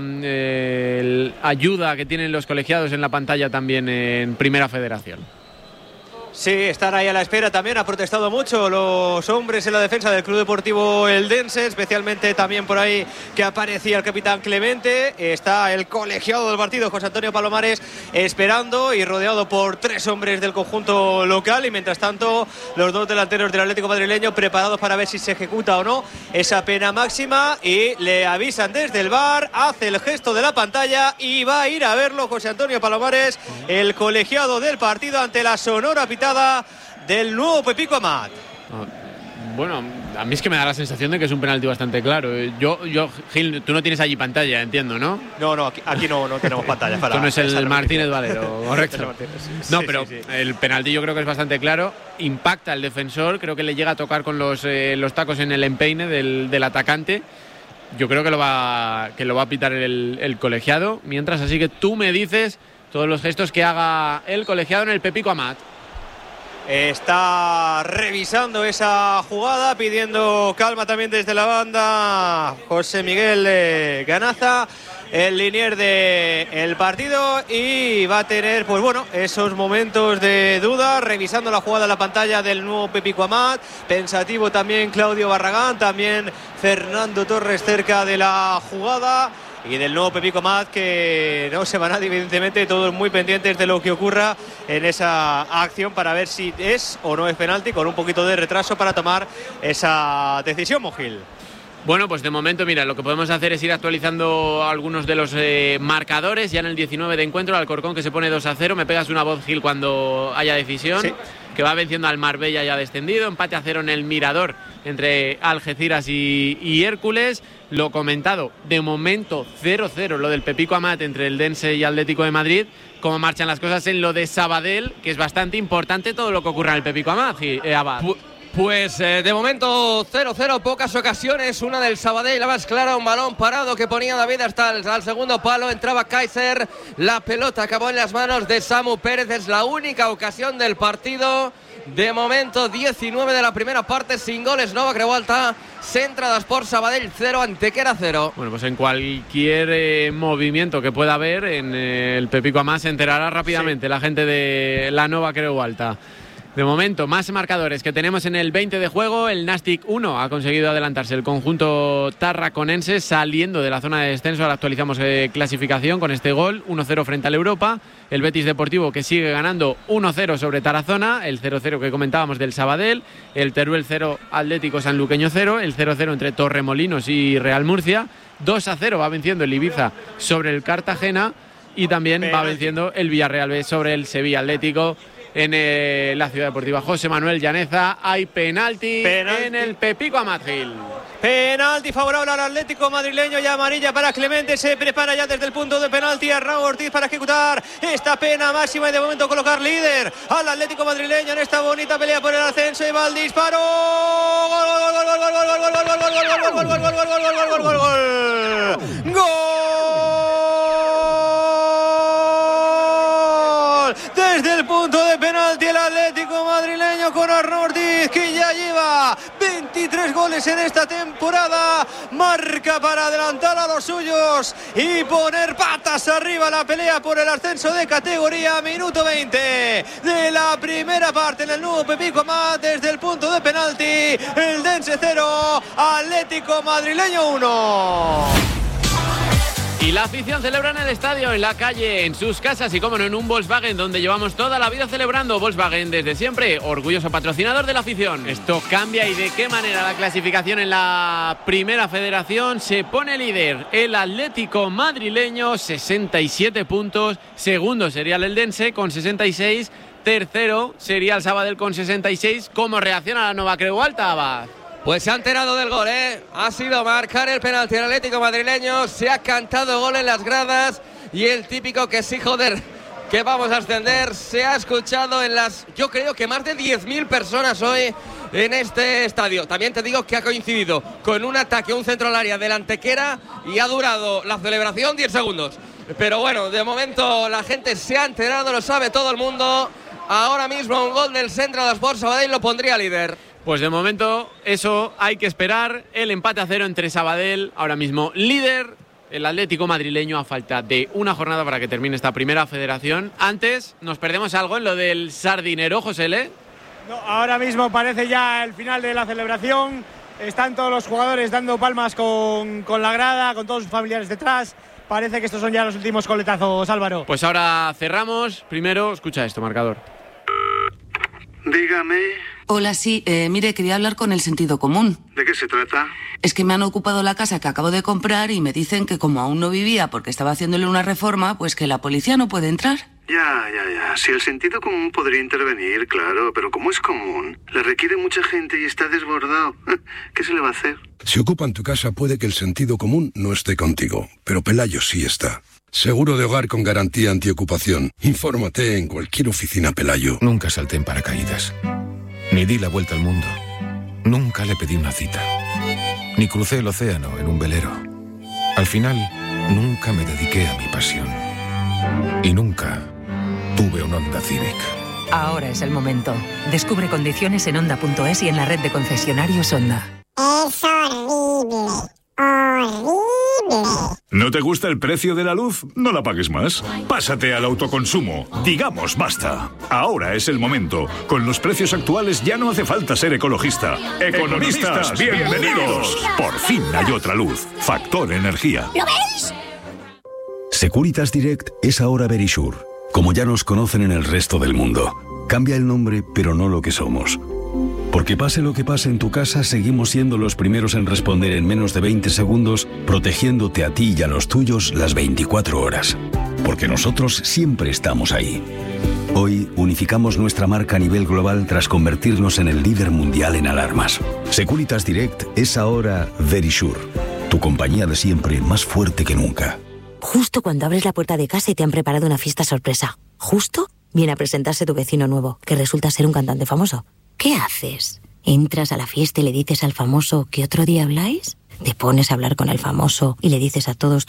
ayuda que tienen los colegiados en la pantalla también en Primera Federación. Sí, están ahí a la espera. También ha protestado mucho los hombres en la defensa del Club Deportivo eldense, especialmente también por ahí que aparecía el capitán Clemente. Está el colegiado del partido, José Antonio Palomares, esperando y rodeado por 3 hombres del conjunto local, y mientras tanto los 2 delanteros del Atlético madrileño preparados para ver si se ejecuta o no esa pena máxima, y le avisan desde el VAR, hace el gesto de la pantalla y va a ir a verlo José Antonio Palomares, el colegiado del partido, ante la sonora pitada del nuevo Pepico Amat. Bueno, a mí es que me da la sensación de que es un penalti bastante claro. Yo Gil, tú no tienes allí pantalla, entiendo, ¿no? No, aquí no tenemos pantalla. Esto no es el Martínez Valero, correcto. No, pero sí. El penalti yo creo que es bastante claro. Impacta el defensor, creo que le llega a tocar con los tacos en el empeine del atacante. Yo creo que lo va a pitar el colegiado. Mientras, así que tú me dices todos los gestos que haga el colegiado en el Pepico Amat. Está revisando esa jugada, pidiendo calma también desde la banda José Miguel Ganaza. el linier del partido, y va a tener, pues bueno, esos momentos de duda, revisando la jugada en la pantalla del nuevo Pepico Amat, pensativo también Claudio Barragán, también Fernando Torres cerca de la jugada. Y del nuevo Pepico Amat, que no se va nadie, evidentemente, todos muy pendientes de lo que ocurra en esa acción para ver si es o no es penalti, con un poquito de retraso para tomar esa decisión, Mogil. Bueno, pues de momento, mira, lo que podemos hacer es ir actualizando algunos de los marcadores. Ya en el 19 de encuentro, Alcorcón que se pone 2-0. Me pegas una voz, Gil, cuando haya decisión. Sí. Que va venciendo al Marbella, ya descendido. Empate a 0 en el Mirador entre Algeciras y Hércules. Lo comentado, de momento 0-0 lo del Pepico Amat entre el Dense y Atlético de Madrid. Cómo marchan las cosas en lo de Sabadell, que es bastante importante todo lo que ocurra en el Pepico Amat, Abad. Pues de momento 0-0, pocas ocasiones, una del Sabadell, la más clara, un balón parado que ponía David hasta al segundo palo, entraba Kaiser, la pelota acabó en las manos de Samu Pérez, es la única ocasión del partido. De momento 19 de la primera parte, sin goles, Nova Creualta, Centradas por Sabadell 0, Antequera 0. Bueno, pues en cualquier movimiento que pueda haber en el Pepico Amat se enterará rápidamente la gente de la Nova Creualta. De momento, más marcadores que tenemos en el 20 de juego. El Nastic 1 ha conseguido adelantarse el conjunto tarraconense saliendo de la zona de descenso. Ahora actualizamos clasificación con este gol, 1-0 frente al Europa. El Betis Deportivo que sigue ganando 1-0 sobre Tarazona. El 0-0 que comentábamos del Sabadell. El Teruel 0, Atlético Sanluqueño 0. El 0-0 entre Torremolinos y Real Murcia. 2-0 va venciendo el Ibiza sobre el Cartagena. Y también va venciendo el Villarreal B sobre el Sevilla Atlético. En la Ciudad Deportiva José Manuel Llaneza hay penalti en el Pepico Amat, Gil. Penalti favorable al Atlético madrileño y amarilla para Clemente. Se prepara ya desde el punto de penalti a Raúl Ortiz para ejecutar esta pena máxima y de momento colocar líder al Atlético madrileño en esta bonita pelea por el ascenso. Y va el disparo. ¡Gol! Desde el punto de penalti el Atlético madrileño con Arnau Ortiz, que ya lleva 23 goles en esta temporada. Marca para adelantar a los suyos y poner patas arriba la pelea por el ascenso de categoría. Minuto 20 de la primera parte en el nuevo Pepico Amat. Desde el punto de penalti, el Dense 0, Atlético madrileño 1. Y la afición celebra en el estadio, en la calle, en sus casas y, como no, en un Volkswagen, donde llevamos toda la vida celebrando. Volkswagen desde siempre, orgulloso patrocinador de la afición. Esto cambia, y de qué manera la clasificación en la primera federación. Se pone líder el Atlético madrileño, 67 puntos. Segundo sería el Eldense con 66. Tercero sería el Sabadell con 66. ¿Cómo reacciona la Nova Creualta, Abad? Pues se ha enterado del gol, ha sido marcar el penalti al Atlético madrileño, se ha cantado gol en las gradas y el típico que sí, joder, que vamos a ascender, se ha escuchado en las, yo creo que más de 10.000 personas hoy en este estadio. También te digo que ha coincidido con un ataque, un centro al área del Antequera, y ha durado la celebración 10 segundos. Pero bueno, de momento la gente se ha enterado, lo sabe todo el mundo. Ahora mismo un gol del Centradas por Sabadell lo pondría líder. Pues de momento eso hay que esperar. El empate a 0 entre Sabadell, ahora mismo líder el Atlético madrileño, a falta de una jornada para que termine esta primera federación. Antes, ¿nos perdemos algo en lo del Sardinero, José Le? No, ahora mismo parece ya el final de la celebración. Están todos los jugadores dando palmas con la grada, con todos sus familiares detrás. Parece que estos son ya los últimos coletazos, Álvaro. Pues ahora cerramos. Primero, escucha esto, marcador. Dígame. Hola, sí, mire, quería hablar con el sentido común. ¿De qué se trata? Es que me han ocupado la casa que acabo de comprar y me dicen que como aún no vivía porque estaba haciéndole una reforma, pues que la policía no puede entrar. Ya. Si el sentido común podría intervenir, claro, pero como es común, le requiere mucha gente y está desbordado. ¿Qué se le va a hacer? Si ocupan tu casa, puede que el sentido común no esté contigo, pero Pelayo sí está. Seguro de hogar con garantía antiocupación. Infórmate en cualquier oficina Pelayo. Nunca salté en paracaídas. Ni di la vuelta al mundo. Nunca le pedí una cita. Ni crucé el océano en un velero. Al final, nunca me dediqué a mi pasión. Y nunca tuve un Honda Civic. Ahora es el momento. Descubre condiciones en Honda.es y en la red de concesionarios Honda. Es horrible. ¿No te gusta el precio de la luz? No la pagues más. Pásate al autoconsumo. Digamos basta. Ahora es el momento. Con los precios actuales ya no hace falta ser ecologista. ¡Economistas, bienvenidos! Por fin hay otra luz. Factor Energía. ¿Lo veis? Securitas Direct es ahora Verisure. Como ya nos conocen en el resto del mundo. Cambia el nombre, pero no lo que somos. Porque pase lo que pase en tu casa, seguimos siendo los primeros en responder en menos de 20 segundos, protegiéndote a ti y a los tuyos las 24 horas. Porque nosotros siempre estamos ahí. Hoy unificamos nuestra marca a nivel global tras convertirnos en el líder mundial en alarmas. Securitas Direct es ahora Verisure, tu compañía de siempre más fuerte que nunca. Justo cuando abres la puerta de casa y te han preparado una fiesta sorpresa. Justo viene a presentarse tu vecino nuevo, que resulta ser un cantante famoso. ¿Qué haces? ¿Entras a la fiesta y le dices al famoso que otro día habláis? ¿Te pones a hablar con el famoso y le dices a todos